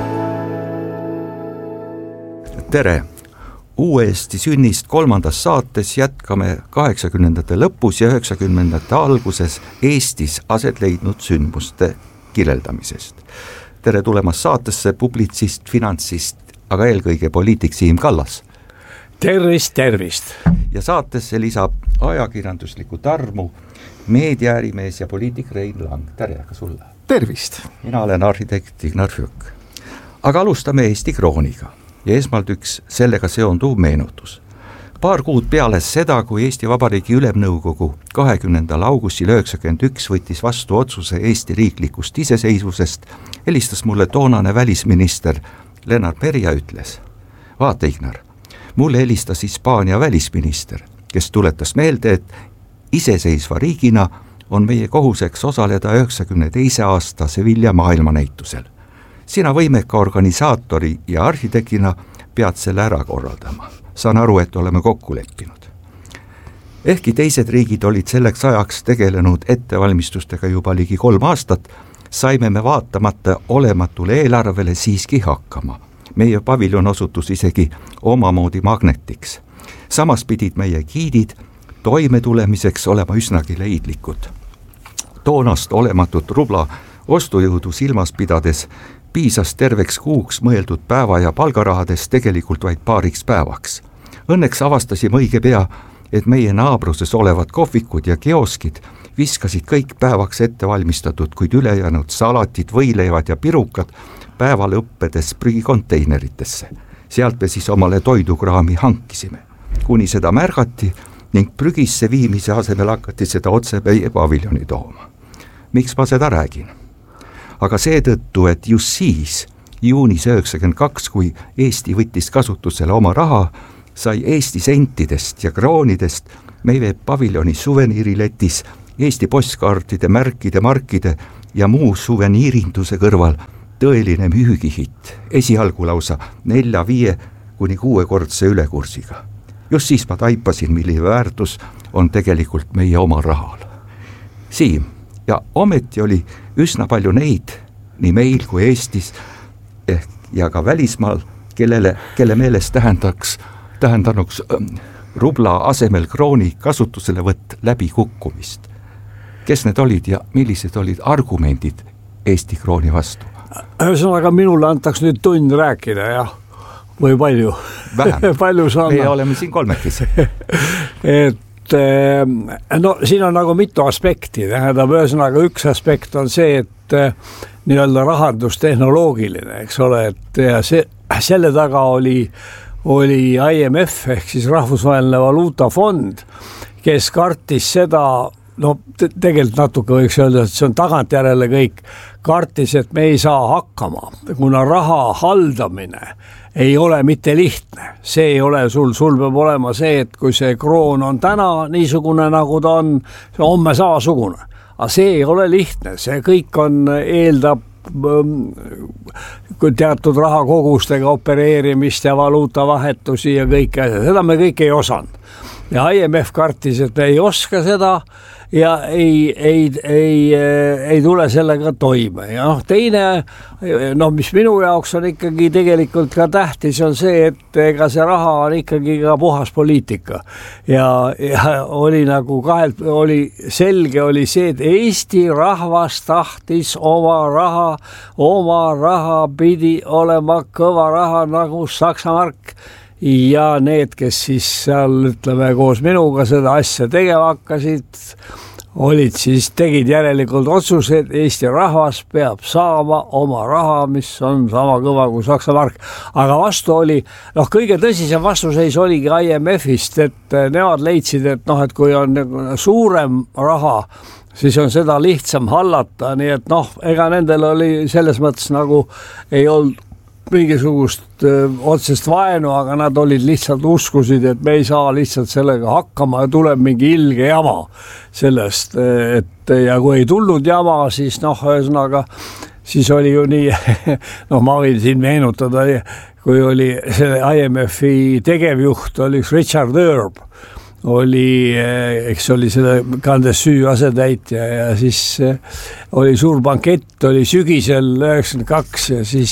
Tere! Uue Eesti sünnist 3. saates jätkame 80. lõpus ja 90. alguses Eestis aset leidnud sündmuste kirjeldamisest. Tere tulemast saatesse publitsist, finantsist, aga eelkõige poliitik Siim Kallas. Tervist, tervist! Ja saatesse lisab ajakirjanduslikku tarmu meediaärimees ja poliitik Rein Lang. Tere ka sulle! Tervist! Mina olen arhitekt Ignar Fjuk. Aga alustame Eesti krooniga. Ja esmalt üks sellega seonduv meenutus. Paar kuud peale seda, kui Eesti Vabariigi Ülemnõukogu 20. augustil 1991 võttis vastu otsuse Eesti riiklikust iseseisvusest, helistas mulle toonane välisminister Lennart Meri ja ütles: vaata Ignar, mulle helistas Hispaania välisminister, kes tuletas meelde, et iseseisva riigina on meie kohuseks osaleda 92. aasta Sevilla maailmanäitusel. Sina võimeka organisaatori ja arhitektina pead selle ära korraldama. Saan aru, et oleme kokku leppinud. Ehkki teised riigid olid selleks ajaks tegelenud ettevalmistustega juba ligi 3 aastat, saime me vaatamata olematule eelarvele siiski hakkama. Meie paviljon osutus isegi omamoodi magnetiks. Samas pidid meie giidid toimetulemiseks olema üsnagi leidlikud. Toonast olematut rubla ostujõudu silmas pidades piisas terveks kuuks mõeldud päeva ja palgarahades tegelikult vaid paariks päevaks. Õnneks avastasime õige pea, et meie naabruses olevad kohvikud ja kioskid viskasid kõik päevaks ette valmistatud, kuid ülejäänud salatid, võileivad ja pirukad päeval õppedes prügikonteineritesse. Sealt me siis omale toidukraami hankisime, kuni seda märgati ning prügisse viimise asemel hakati seda otse meie paviljoni tooma. Miks ma seda räägin? Aga seetõttu, et just siis, juunis 92, kui Eesti võttis kasutusele oma raha, sai Eesti sentidest ja kroonidest meie paviljoni suveniiriletis Eesti postkaartide, märkide, markide ja muu suveniirinduse kõrval tõeline müügihitt, esialgu lausa 4, 5 kuni 6-kordse ülekursiga. Just siis ma taipasin, milline väärtus on tegelikult meie oma rahal. Siim, ja ometi oli üsna palju neid, nii meil kui Eestis ja ka välismaal, kelle meelest tähendanuks rubla asemel krooni kasutuselevõtt läbi kukkumist. Kes need olid ja millised olid argumendid Eesti krooni vastu? Ühesõnaga minule antaks nüüd tund rääkida, jah? Või palju? Vähem. Palju meie oleme siin kolmekesi. Et no siin on nagu mitu aspekti, tähendab, ühesõnaga üks aspekt on see, et nii-öelda rahandustehnoloogiline, eks ole, et ja selle taga oli IMF ehk siis Rahvusvaheline Valuutafond, kes kartis seda, no tegelikult natuke võiks öelda, et see on tagantjärele kõik, kartis, et me ei saa hakkama, kuna raha haldamine ei ole mitte lihtne. See ei ole sul peab olema see, et kui see kroon on täna niisugune, nagu ta on, see homme samasugune. Aga see ei ole lihtne, see kõik eeldab teatud rahakogustega opereerimist ja valuutavahetusi ja kõik asja. Seda me kõik ei osanud. Ja IMF kartis, et ei oska seda ja ei tule sellega toime. Ja teine, mis minu jaoks on ikkagi tegelikult ka tähtis, on see, et ega see raha on ikkagi ka puhas poliitika. Ja oli nagu selge oli see, et Eesti rahvas tahtis oma raha pidi olema kõva raha nagu Saksa mark. Ja need, kes siis seal, ütleme, koos minuga seda asja tegema hakkasid, tegid järelikult otsused, Eesti rahvas peab saama oma raha, mis on sama kõva kui Saksa mark. Aga vastu oli, kõige tõsisem vastuseis oligi IMF-ist, et nemad leidsid, et et kui on suurem raha, siis on seda lihtsam hallata, nii et ega nendel oli selles mõttes nagu ei olnud mingisugust otsest vaenu, aga nad olid lihtsalt uskusid, et me ei saa lihtsalt sellega hakkama ja tuleb mingi ilge jama sellest, et ja kui ei tulnud jama, siis ühesõnaga, siis oli ju nii, ma võin siin meenutada, kui oli selle IMF-i tegevjuht, oli Richard Erb, eks oli selle Kandesüü asetäitja ja siis oli suur bankett, oli sügisel 92 ja siis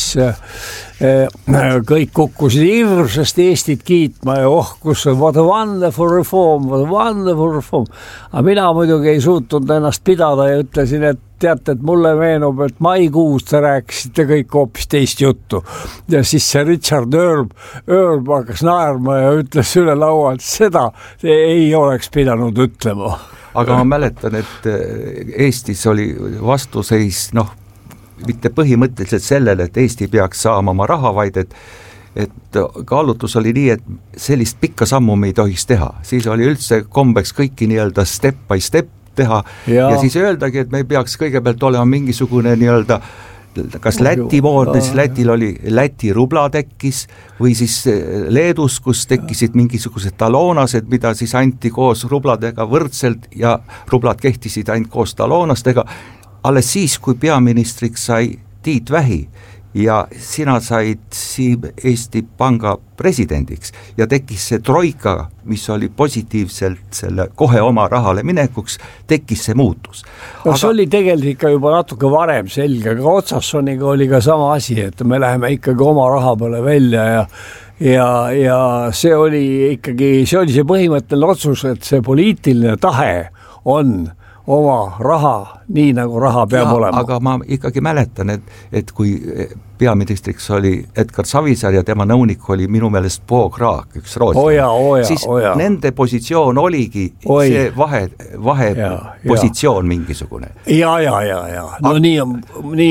kõik kukkusid hirmsasti Eestit kiitma ja kus on what a wonderful reform. Aga mina muidugi ei suutnud ennast pidada ja ütlesin, et teate, et mulle meenub, et maikuus te rääkisite kõik hoopis teist juttu. Ja siis see Richard Erb hakkas naerma ja ütles üle laua, et seda ei oleks pidanud ütlema. Aga ma mäletan, et Eestis oli vastuseis, mitte põhimõtteliselt sellele, et Eesti peaks saama oma raha, vaid et kaalutlus oli nii, et sellist pikka sammu me ei tohiks teha. Siis oli üldse kombeks kõiki nii-öelda step by step teha ja siis öeldagi, et me peaks kõigepealt olema mingisugune nii-öelda kas Läti moodne, siis Lätil oli Läti rubla tekkis või siis Leedus, kus tekkisid mingisugused taloonased, mida siis anti koos rubladega võrdselt ja rublad kehtisid ainult koos taloonastega. Alles siis, kui peaministriks sai Tiit Vähi ja sina said Eesti Panga presidendiks ja tekkis see troika, mis oli positiivselt selle kohe oma rahale minekuks, tekkis see muutus. See oli tegelikult ikka juba natuke varem selge, aga Otsassoniga oli ka sama asi, et me läheme ikkagi oma raha peale välja ja see oli see põhimõtteline otsus, et see poliitiline tahe on oma raha nii, nagu raha peab olema. Aga ma ikkagi mäletan, et kui peaministriks oli Edgar Savisaar ja tema nõunik oli minu meelest Bo Kraak, üks rootslane, siis nende positsioon oligi see vahe positsioon mingisugune. Ja. No nii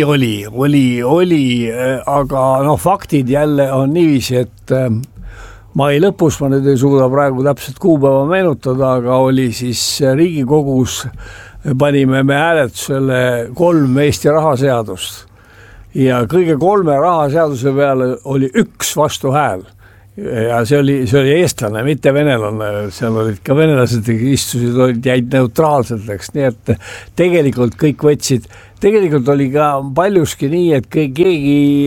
oli, aga faktid jälle on niiviisi, et mai lõpus, ma nüüd ei suuda praegu täpselt kuupäeva meenutada, aga oli siis Riigikogus, panime me hääletusele 3 Eesti rahaseadust ja kõige 3 rahaseaduse peale oli 1 vastuhääl. Ja see oli eestlane, mitte venelane, seal olid ka venelased, istusid, jäid neutraalseteks, nii et tegelikult kõik võtsid, tegelikult oli ka paljuski nii, et keegi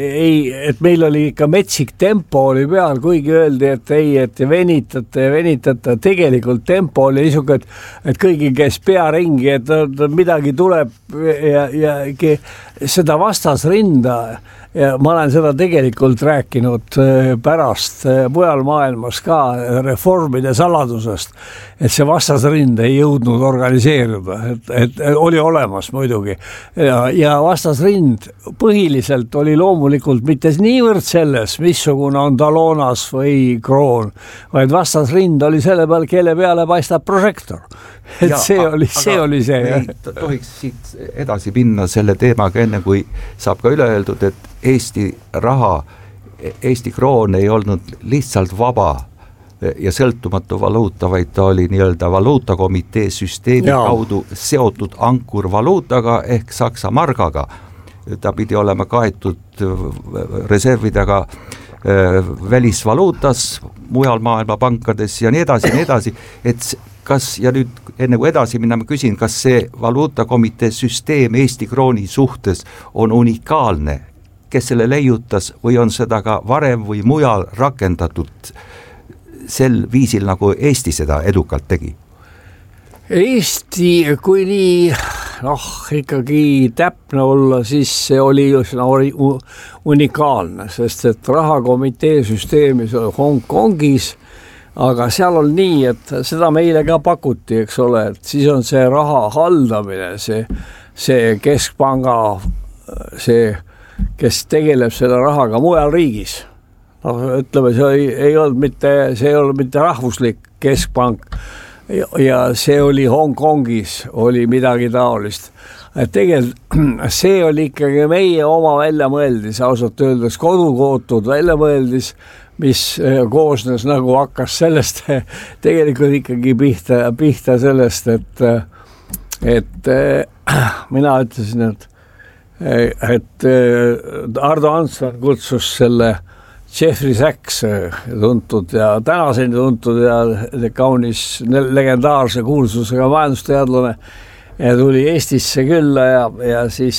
et meil oli ikka metsik tempo oli peal, kuigi öeldi, et ei, et venitate, tegelikult tempo oli niisugune, et kõigi käis pea ringi, et midagi tuleb ja seda vastasrinda. Ja ma olen seda tegelikult rääkinud pärast mujal maailmas ka reformide saladusest, et see vastasrind ei jõudnud organiseeruda, et oli olemas muidugi. Ja vastasrind põhiliselt oli loomulikult mitte niivõrd selles, missugune on Talonas või Kroon, vaid vastasrind oli selle peal, kelle peale paistab prožektor. Et ja, see oli see. Tohiks siit edasi minna selle teemaga enne, kui saab ka üle öeldud, et Eesti raha, Eesti kroon ei olnud lihtsalt vaba ja sõltumatu valuuta, vaid ta oli nii-öelda valuutakomitee süsteemi kaudu seotud ankurvaluutaga ehk Saksa margaga. Ta pidi olema kaetud reservidega välisvaluutas, mujal maailma pankades ja nii edasi, et kas, ja nüüd enne kui edasi minna, ma küsin, kas see valuutakomitee süsteem Eesti krooni suhtes on unikaalne, kes selle leiutas või on seda ka varem või mujal rakendatud sel viisil, nagu Eesti seda edukalt tegi? Eesti, kui nii ikkagi täpne olla, siis see oli unikaalne, sest et rahakomitee süsteemis oli Hongkongis, aga seal on nii, et seda meile ka pakuti, eks ole, et siis on see raha haldamine, see keskpanga, see, kes tegeleb selle rahaga mujal riigis. Ütleme, see ei olnud mitte rahvuslik keskpank ja see oli Hongkongis, oli midagi taolist. Et tegelikult see oli ikkagi meie oma väljamõeldis, ausalt öeldes kodukootud väljamõeldis, mis koosnes nagu hakkas sellest tegelikult ikkagi pihta sellest, et mina ütlesin, et Ardo Hansson kutsus selle Jeffrey Sachs tuntud ja tänaseni tuntud ja kaunis legendaarse kuulsusega majandusteadlane ja tuli Eestisse külla ja siis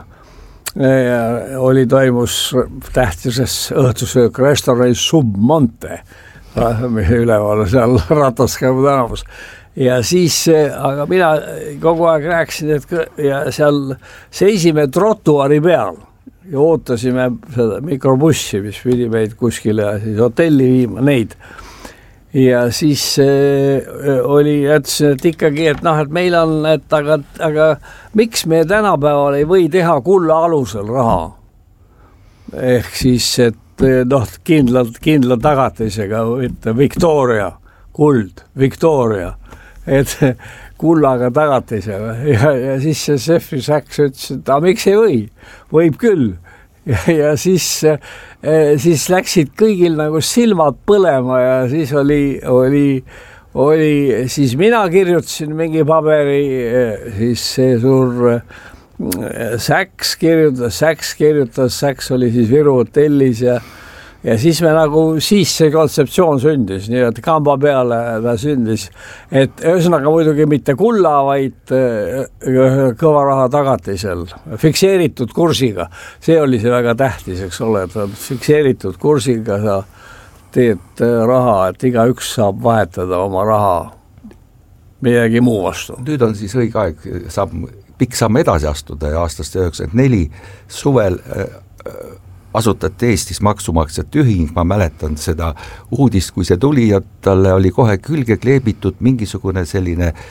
toimus tähtises õhtusöök restoranis Submonte üleval seal Rataskäivu tänavus ja siis, aga mina kogu aeg rääkisin, et ja seal seisime trotuari peal ja ootasime seda mikrobussi, mis pidi meid kuskile siis hotelli viima neid ja siis ütlesin, et ikkagi, et et meil on, et aga miks me tänapäeval ei või teha kulla alusel raha? Ehk siis, et kindla tagatisega, Victoria, kuld, Victoria, et kullaga tagatisega ja siis see Jeffrey Sachs ütles, et miks ei või? Võib küll. Ja siis läksid kõigil nagu silmad põlema ja siis oli siis mina kirjutasin mingi paberi, siis see suur Sachs kirjutas, Sachs oli siis Viru hotellis ja siis me nagu, siis see kontseptsioon sündis, nii et kamba peale ta sündis, et ühesõnaga muidugi mitte kulla, vaid kõva raha tagatisel, fikseeritud kursiga. See oli see väga tähtis, eks ole, et fikseeritud kursiga sa teed raha, et igaüks saab vahetada oma raha midagi muu vastu. Nüüd on siis õige aeg, saab pikk samm edasi astuda ja aastast 1994 suvel asutati Eestis maksumaksjate ühing, ma mäletan seda uudist, kui see tuli ja talle oli kohe külge kleebitud mingisugune selline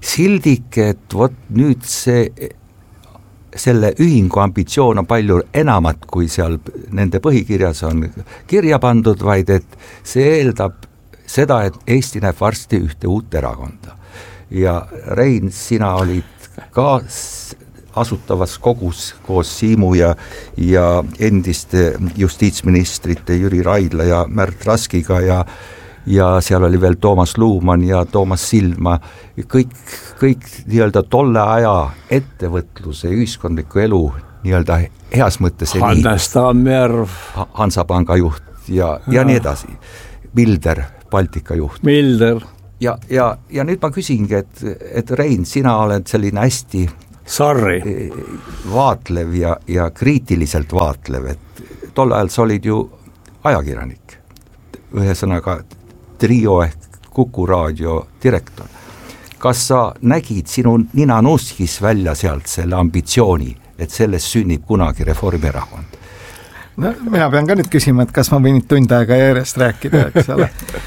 sildike, et vot nüüd selle ühingu ambitsioon on palju enamat, kui seal nende põhikirjas on kirja pandud, vaid et see eeldab seda, et Eesti näeb varsti ühte uut erakonda. Ja Rein, sina olid ka asutavas kogus koos Siimu ja endiste justiitsministrite Jüri Raidla ja Märt Raskiga ja seal oli veel Toomas Luumann ja Toomas Sildma, kõik nii-öelda tolle aja ettevõtluse ja ühiskondliku elu nii-öelda heas mõttes Hannes Tammjärv, Hansapanga juht ja nii edasi, Milder, Baltika juht. Milder. Ja nüüd ma küsingi, et Rein, sina oled selline hästi vaatlev ja kriitiliselt vaatlev, et tol ajal sa olid ju ajakirjanik, ühesõnaga Trio ehk Kuku raadio direktor. Kas sa nägid sinu nina nuskis välja sealt selle ambitsiooni, et sellest sünnib kunagi Reformierakond? No, mina pean ka nüüd küsima, et kas ma võin tund aega järjest rääkida, eks ole.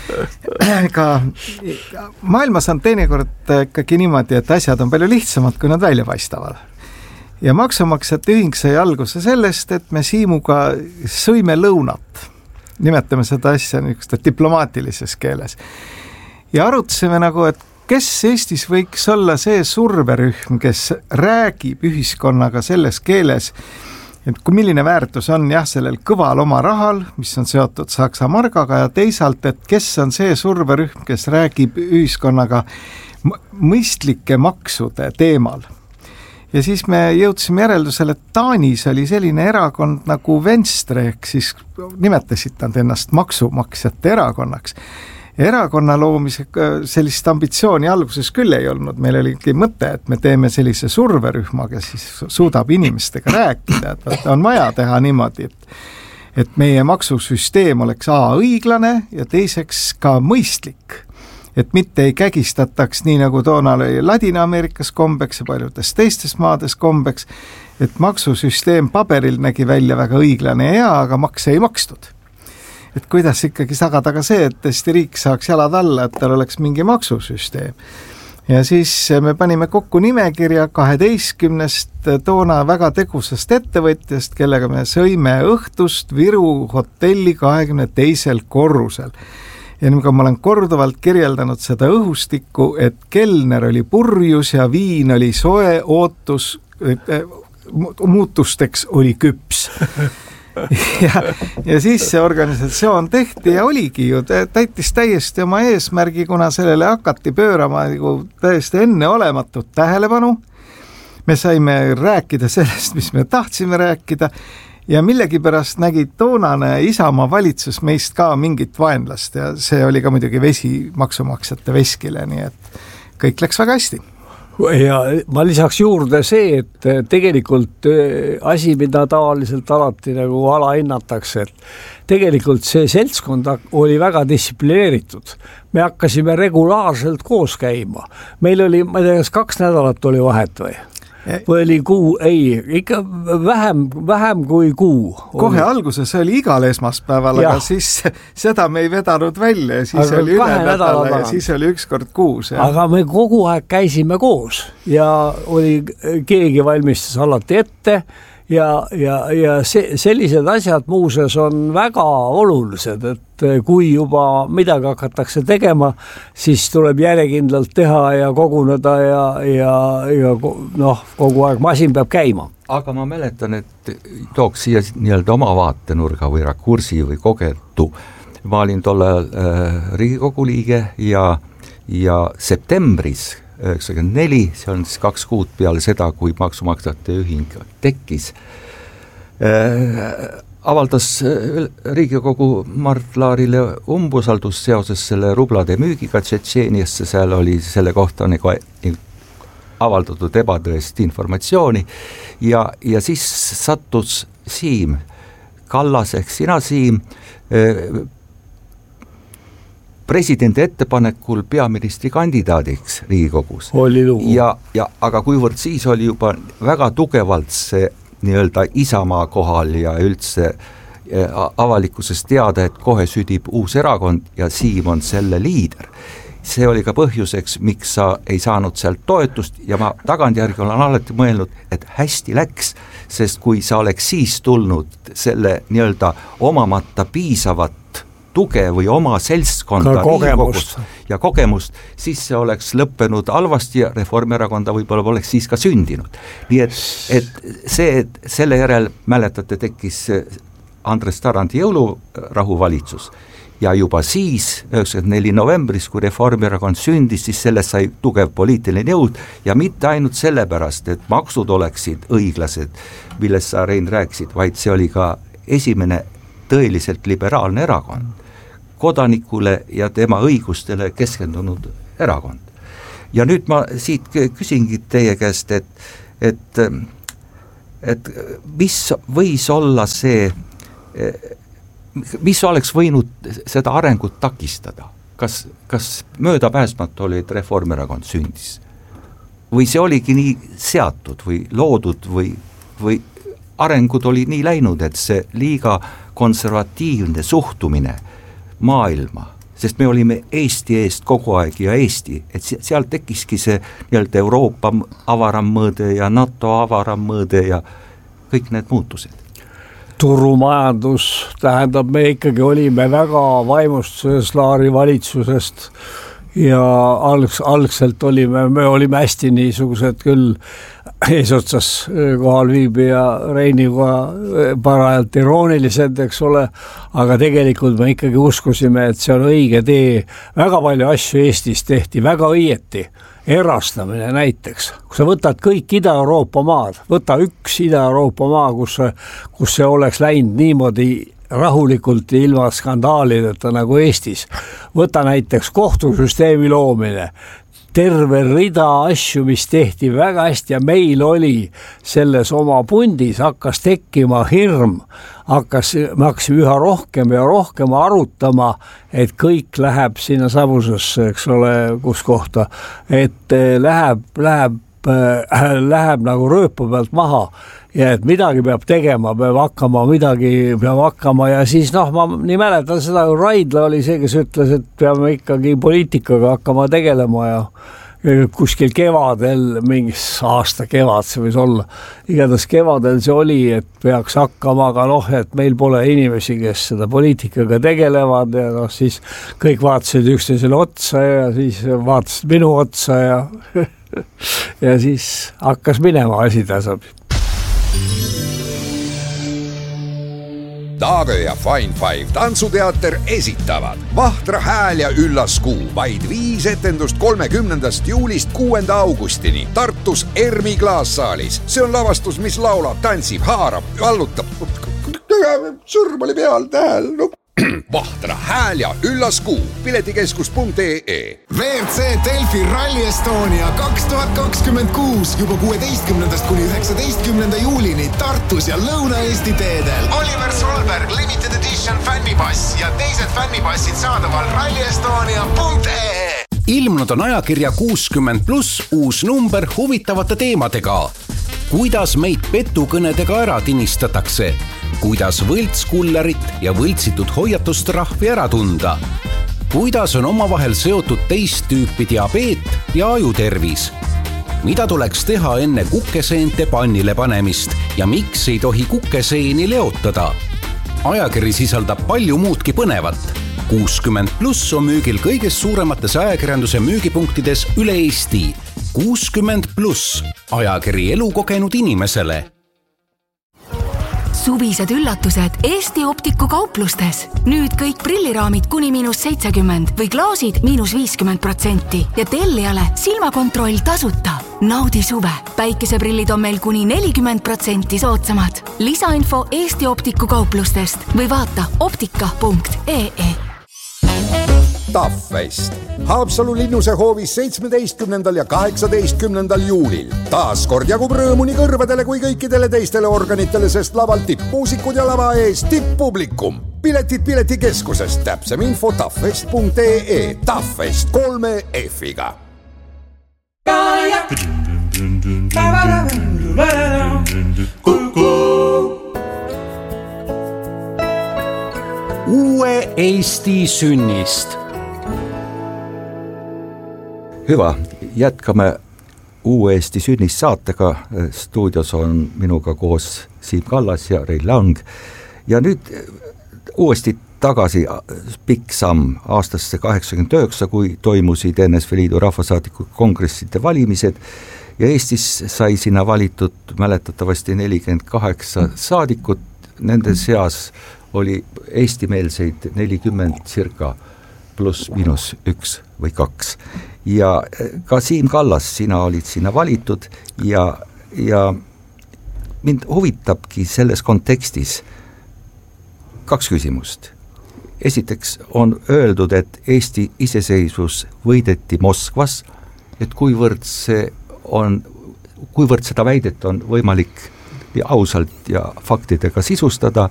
Ka maailmas on teinekord ikkagi niimoodi, et asjad on palju lihtsamad, kui nad välja paistavad. Ja maksumaksjate ühing sai alguse sellest, et me Siimuga sõime lõunat. Nimetame seda asja niisuguste diplomaatilises keeles. Ja arutasime nagu, et kes Eestis võiks olla see surverühm, kes räägib ühiskonnaga selles keeles, et kui milline väärtus on sellel kõval oma rahal, mis on seotud Saksa margaga ja teisalt, et kes on see surverühm, kes räägib ühiskonnaga mõistlike maksude teemal. Ja siis me jõudsime järeldusele, et Taanis oli selline erakond nagu Venstre, ehk siis nimetasid nad ennast maksumaksjate erakonnaks. Erakonna loomise sellist ambitsiooni alguses küll ei olnud, meil oligi mõte, et me teeme sellise surverühma, kes siis suudab inimestega rääkida, et on vaja teha niimoodi, et meie maksusüsteem oleks õiglane ja teiseks ka mõistlik, et mitte ei kägistataks nii nagu toona oli Ladina-Ameerikas kombeks ja paljudes teistes maades kombeks, et maksusüsteem paberil nägi välja väga õiglane ja hea, aga makse ei makstud. Et kuidas ikkagi tagada ka see, et Eesti riik saaks jalad alla, et tal oleks mingi maksusüsteem. Ja siis me panime kokku nimekirja 12 toona väga tegusast ettevõtjast, kellega me sõime õhtust Viru hotelli 22. korrusel. Ja nüüd ma olen korduvalt kirjeldanud seda õhustikku, et kelner oli purjus ja viin oli soe, ootus muutusteks oli küps. ja siis see organisatsioon tehti ja oligi ju, täitis täiesti oma eesmärgi, kuna sellele hakati pöörama täiesti enneolematut tähelepanu. Me saime rääkida sellest, mis me tahtsime rääkida ja millegipärast nägi toonane Isamaa valitsus meist ka mingit vaenlast ja see oli ka muidugi vesi maksumaksjate veskile, nii et kõik läks väga hästi. Ja ma lisaks juurde see, et tegelikult asi, mida tavaliselt alati nagu alahinnatakse, et tegelikult see seltskond oli väga distsiplineeritud. Me hakkasime regulaarselt koos käima. Meil oli, ma ei tea, 2 nädalat oli vahet või oli kuu, ikka vähem kui kuu. Kohe alguses oli igal esmaspäeval, aga siis seda me ei vedanud välja ja siis oli üle nädala ja siis oli ükskord kuus. Aga me kogu aeg käisime koos ja oli keegi valmistas alati ette ja sellised asjad muuseas on väga olulised, et kui juba midagi hakatakse tegema, siis tuleb järjekindlalt teha ja koguneda ja kogu aeg masin peab käima. Aga ma mäletan, et tooks siia nii-öelda oma vaatenurga või rakursi või kogetu. Ma olin tol ajal Riigikogu liige ja septembris 1994, see on siis 2 kuud peale seda, kui maksumaksjate ühing tekkis, avaldas Riigikogu Mart Laarile umbusaldus seoses selle rublade müügiga Tšetšeeniasse, seal oli selle kohta nagu avaldatud ebatõest informatsiooni ja siis sattus Siim Kallas ehk sina, Siim, presidendi ettepanekul peaministri kandidaadiks Riigikogus. Aga kuivõrd siis oli juba väga tugevalt see nii-öelda Isamaa kohal ja üldse avalikkuses teada, et kohe südib uus erakond ja Siim on selle liider, see oli ka põhjuseks, miks sa ei saanud sealt toetust ja ma tagantjärgi olen alati mõelnud, et hästi läks, sest kui sa oleks siis tulnud selle nii-öelda omamata piisavat tuge või oma seltskonda ja kogemust, siis see oleks lõppenud halvasti ja Reformierakonda võib-olla oleks siis ka sündinud. Nii et selle järel, mäletate, tekkis Andres Tarandi jõulurahuvalitsus ja juba siis, 94 novembris, kui Reformierakond sündis, siis sellest sai tugev poliitiline jõud ja mitte ainult sellepärast, et maksud oleksid õiglased, millest sa, Rein, rääkisid, vaid see oli ka esimene tõeliselt liberaalne erakond, kodanikule ja tema õigustele keskendunud erakond. Ja nüüd ma siit küsingi teie käest, et mis võis olla see, mis oleks võinud seda arengut takistada? Kas möödapääsmatu oli, et Reformierakond sündis? Või see oligi nii seatud või loodud või arengud oli nii läinud, et see liiga konservatiivne suhtumine maailma, sest me olime Eesti eest kogu aeg ja Eesti, et seal tekkiski see nii-öelda Euroopa avaram mõõde ja NATO avaram mõõde ja kõik need muutused. Turumajandus tähendab, me ikkagi olime väga vaimustuses Laari valitsusest ja algselt me olime hästi niisugused küll eesotsas kohalviibija Reiniga parajalt iroonilised, eks ole, aga tegelikult me ikkagi uskusime, et see on õige tee. Väga palju asju Eestis tehti väga õieti. Erastamine näiteks, kui sa võtad kõik Ida-Euroopa maad, võta üks Ida-Euroopa maa, kus see oleks läinud niimoodi rahulikult ilma skandaalideta nagu Eestis. Võta näiteks kohtusüsteemi loomine, terve rida asju, mis tehti väga hästi ja meil oli selles oma pundis, hakkas tekkima hirm, me hakkasime üha rohkem ja rohkem arutama, et kõik läheb sinna savusesse, eks ole, kus kohta, et läheb nagu rööpa pealt maha ja et midagi peab tegema, midagi peab hakkama ja siis ma nii mäletan seda, Raidla oli see, kes ütles, et peame ikkagi poliitikaga hakkama tegelema ja kuskil kevadel, mingis aasta kevad see võis olla, igatahes kevadel see oli, et peaks hakkama, aga et meil pole inimesi, kes seda poliitikaga tegelevad ja siis kõik vaatasid üksteisele otsa ja siis vaatasid minu otsa ja ja siis hakkas minema asi tasapisi. Taagö ja Fine Five tantsuteater esitavad Vahtra hääl ja üllas kuu, vaid 5 etendust 30. juulist 6. augustini Tartus Ermi klaassaalis. See on lavastus, mis laulab, tantsib, haarab, vallutab. Sõrm oli peal, tähel, Vahtra hääl ja üllas kuu, piletikeskus.ee. WRC Delfi Rally Estonia 2026 juba 16. kuni 19. juulini Tartus ja Lõuna-Eesti teedel. Oliver Solberg Limited Edition fännipass ja teised fännipassid saadaval rallyestonia.ee. Ilmunud on ajakirja 60+ uus number huvitavate teemadega. Kuidas meid petukõnedega ära tinistatakse? Kuidas võltskullerit ja võltsitud hoiatustrahvi ära tunda? Kuidas on omavahel seotud teist tüüpi diabeet ja ajutervis? Mida tuleks teha enne kukeseente pannile panemist ja miks ei tohi kukeseeni leotada? Ajakiri sisaldab palju muudki põnevat. 60+ on müügil kõigest suuremates ajakirjanduse müügipunktides üle Eesti. 60+, ajakiri elukogenud inimesele. Suvised üllatused Eesti Optiku kauplustes. Nüüd kõik prilliraamid kuni -70% või klaasid -50% ja tellijale silmakontroll tasuta. Naudi suve. Päikeseprillid on meil kuni 40% soodsamad. Lisainfo Eesti Optiku kauplustest või vaata optika.ee. Taffest. Haapsalu linnuse hoovis 17. ja 18. juulil. Taas kord jagub rõõmu nii kõrvadele kui kõikidele teistele organitele, sest laval tippmuusikud ja lava ees tipppublikum. Piletid piletikeskusest, täpsem info taffest.ee. Taffest 3 F-iga. Uue Eesti sünnist. Hyvä, jätkame Uue-Eesti sünnissaatega. Stuudios on minuga koos Siim Kallas ja Rein Lang. Ja nüüd uuesti tagasi pikk samm aastasse 89, kui toimusid NSV Liidu rahvasaadiku kongresside valimised ja Eestis sai sinna valitud mäletatavasti 48 saadikut. Nende seas oli eestimeelseid 40 circa pluss miinus 1 või 2. Ja ka Siim Kallas, sina olid sinna valitud ja mind huvitabki selles kontekstis 2 küsimust. Esiteks on öeldud, et Eesti iseseisvus võideti Moskvas, et kuivõrd seda väidet on võimalik ausalt ja faktidega sisustada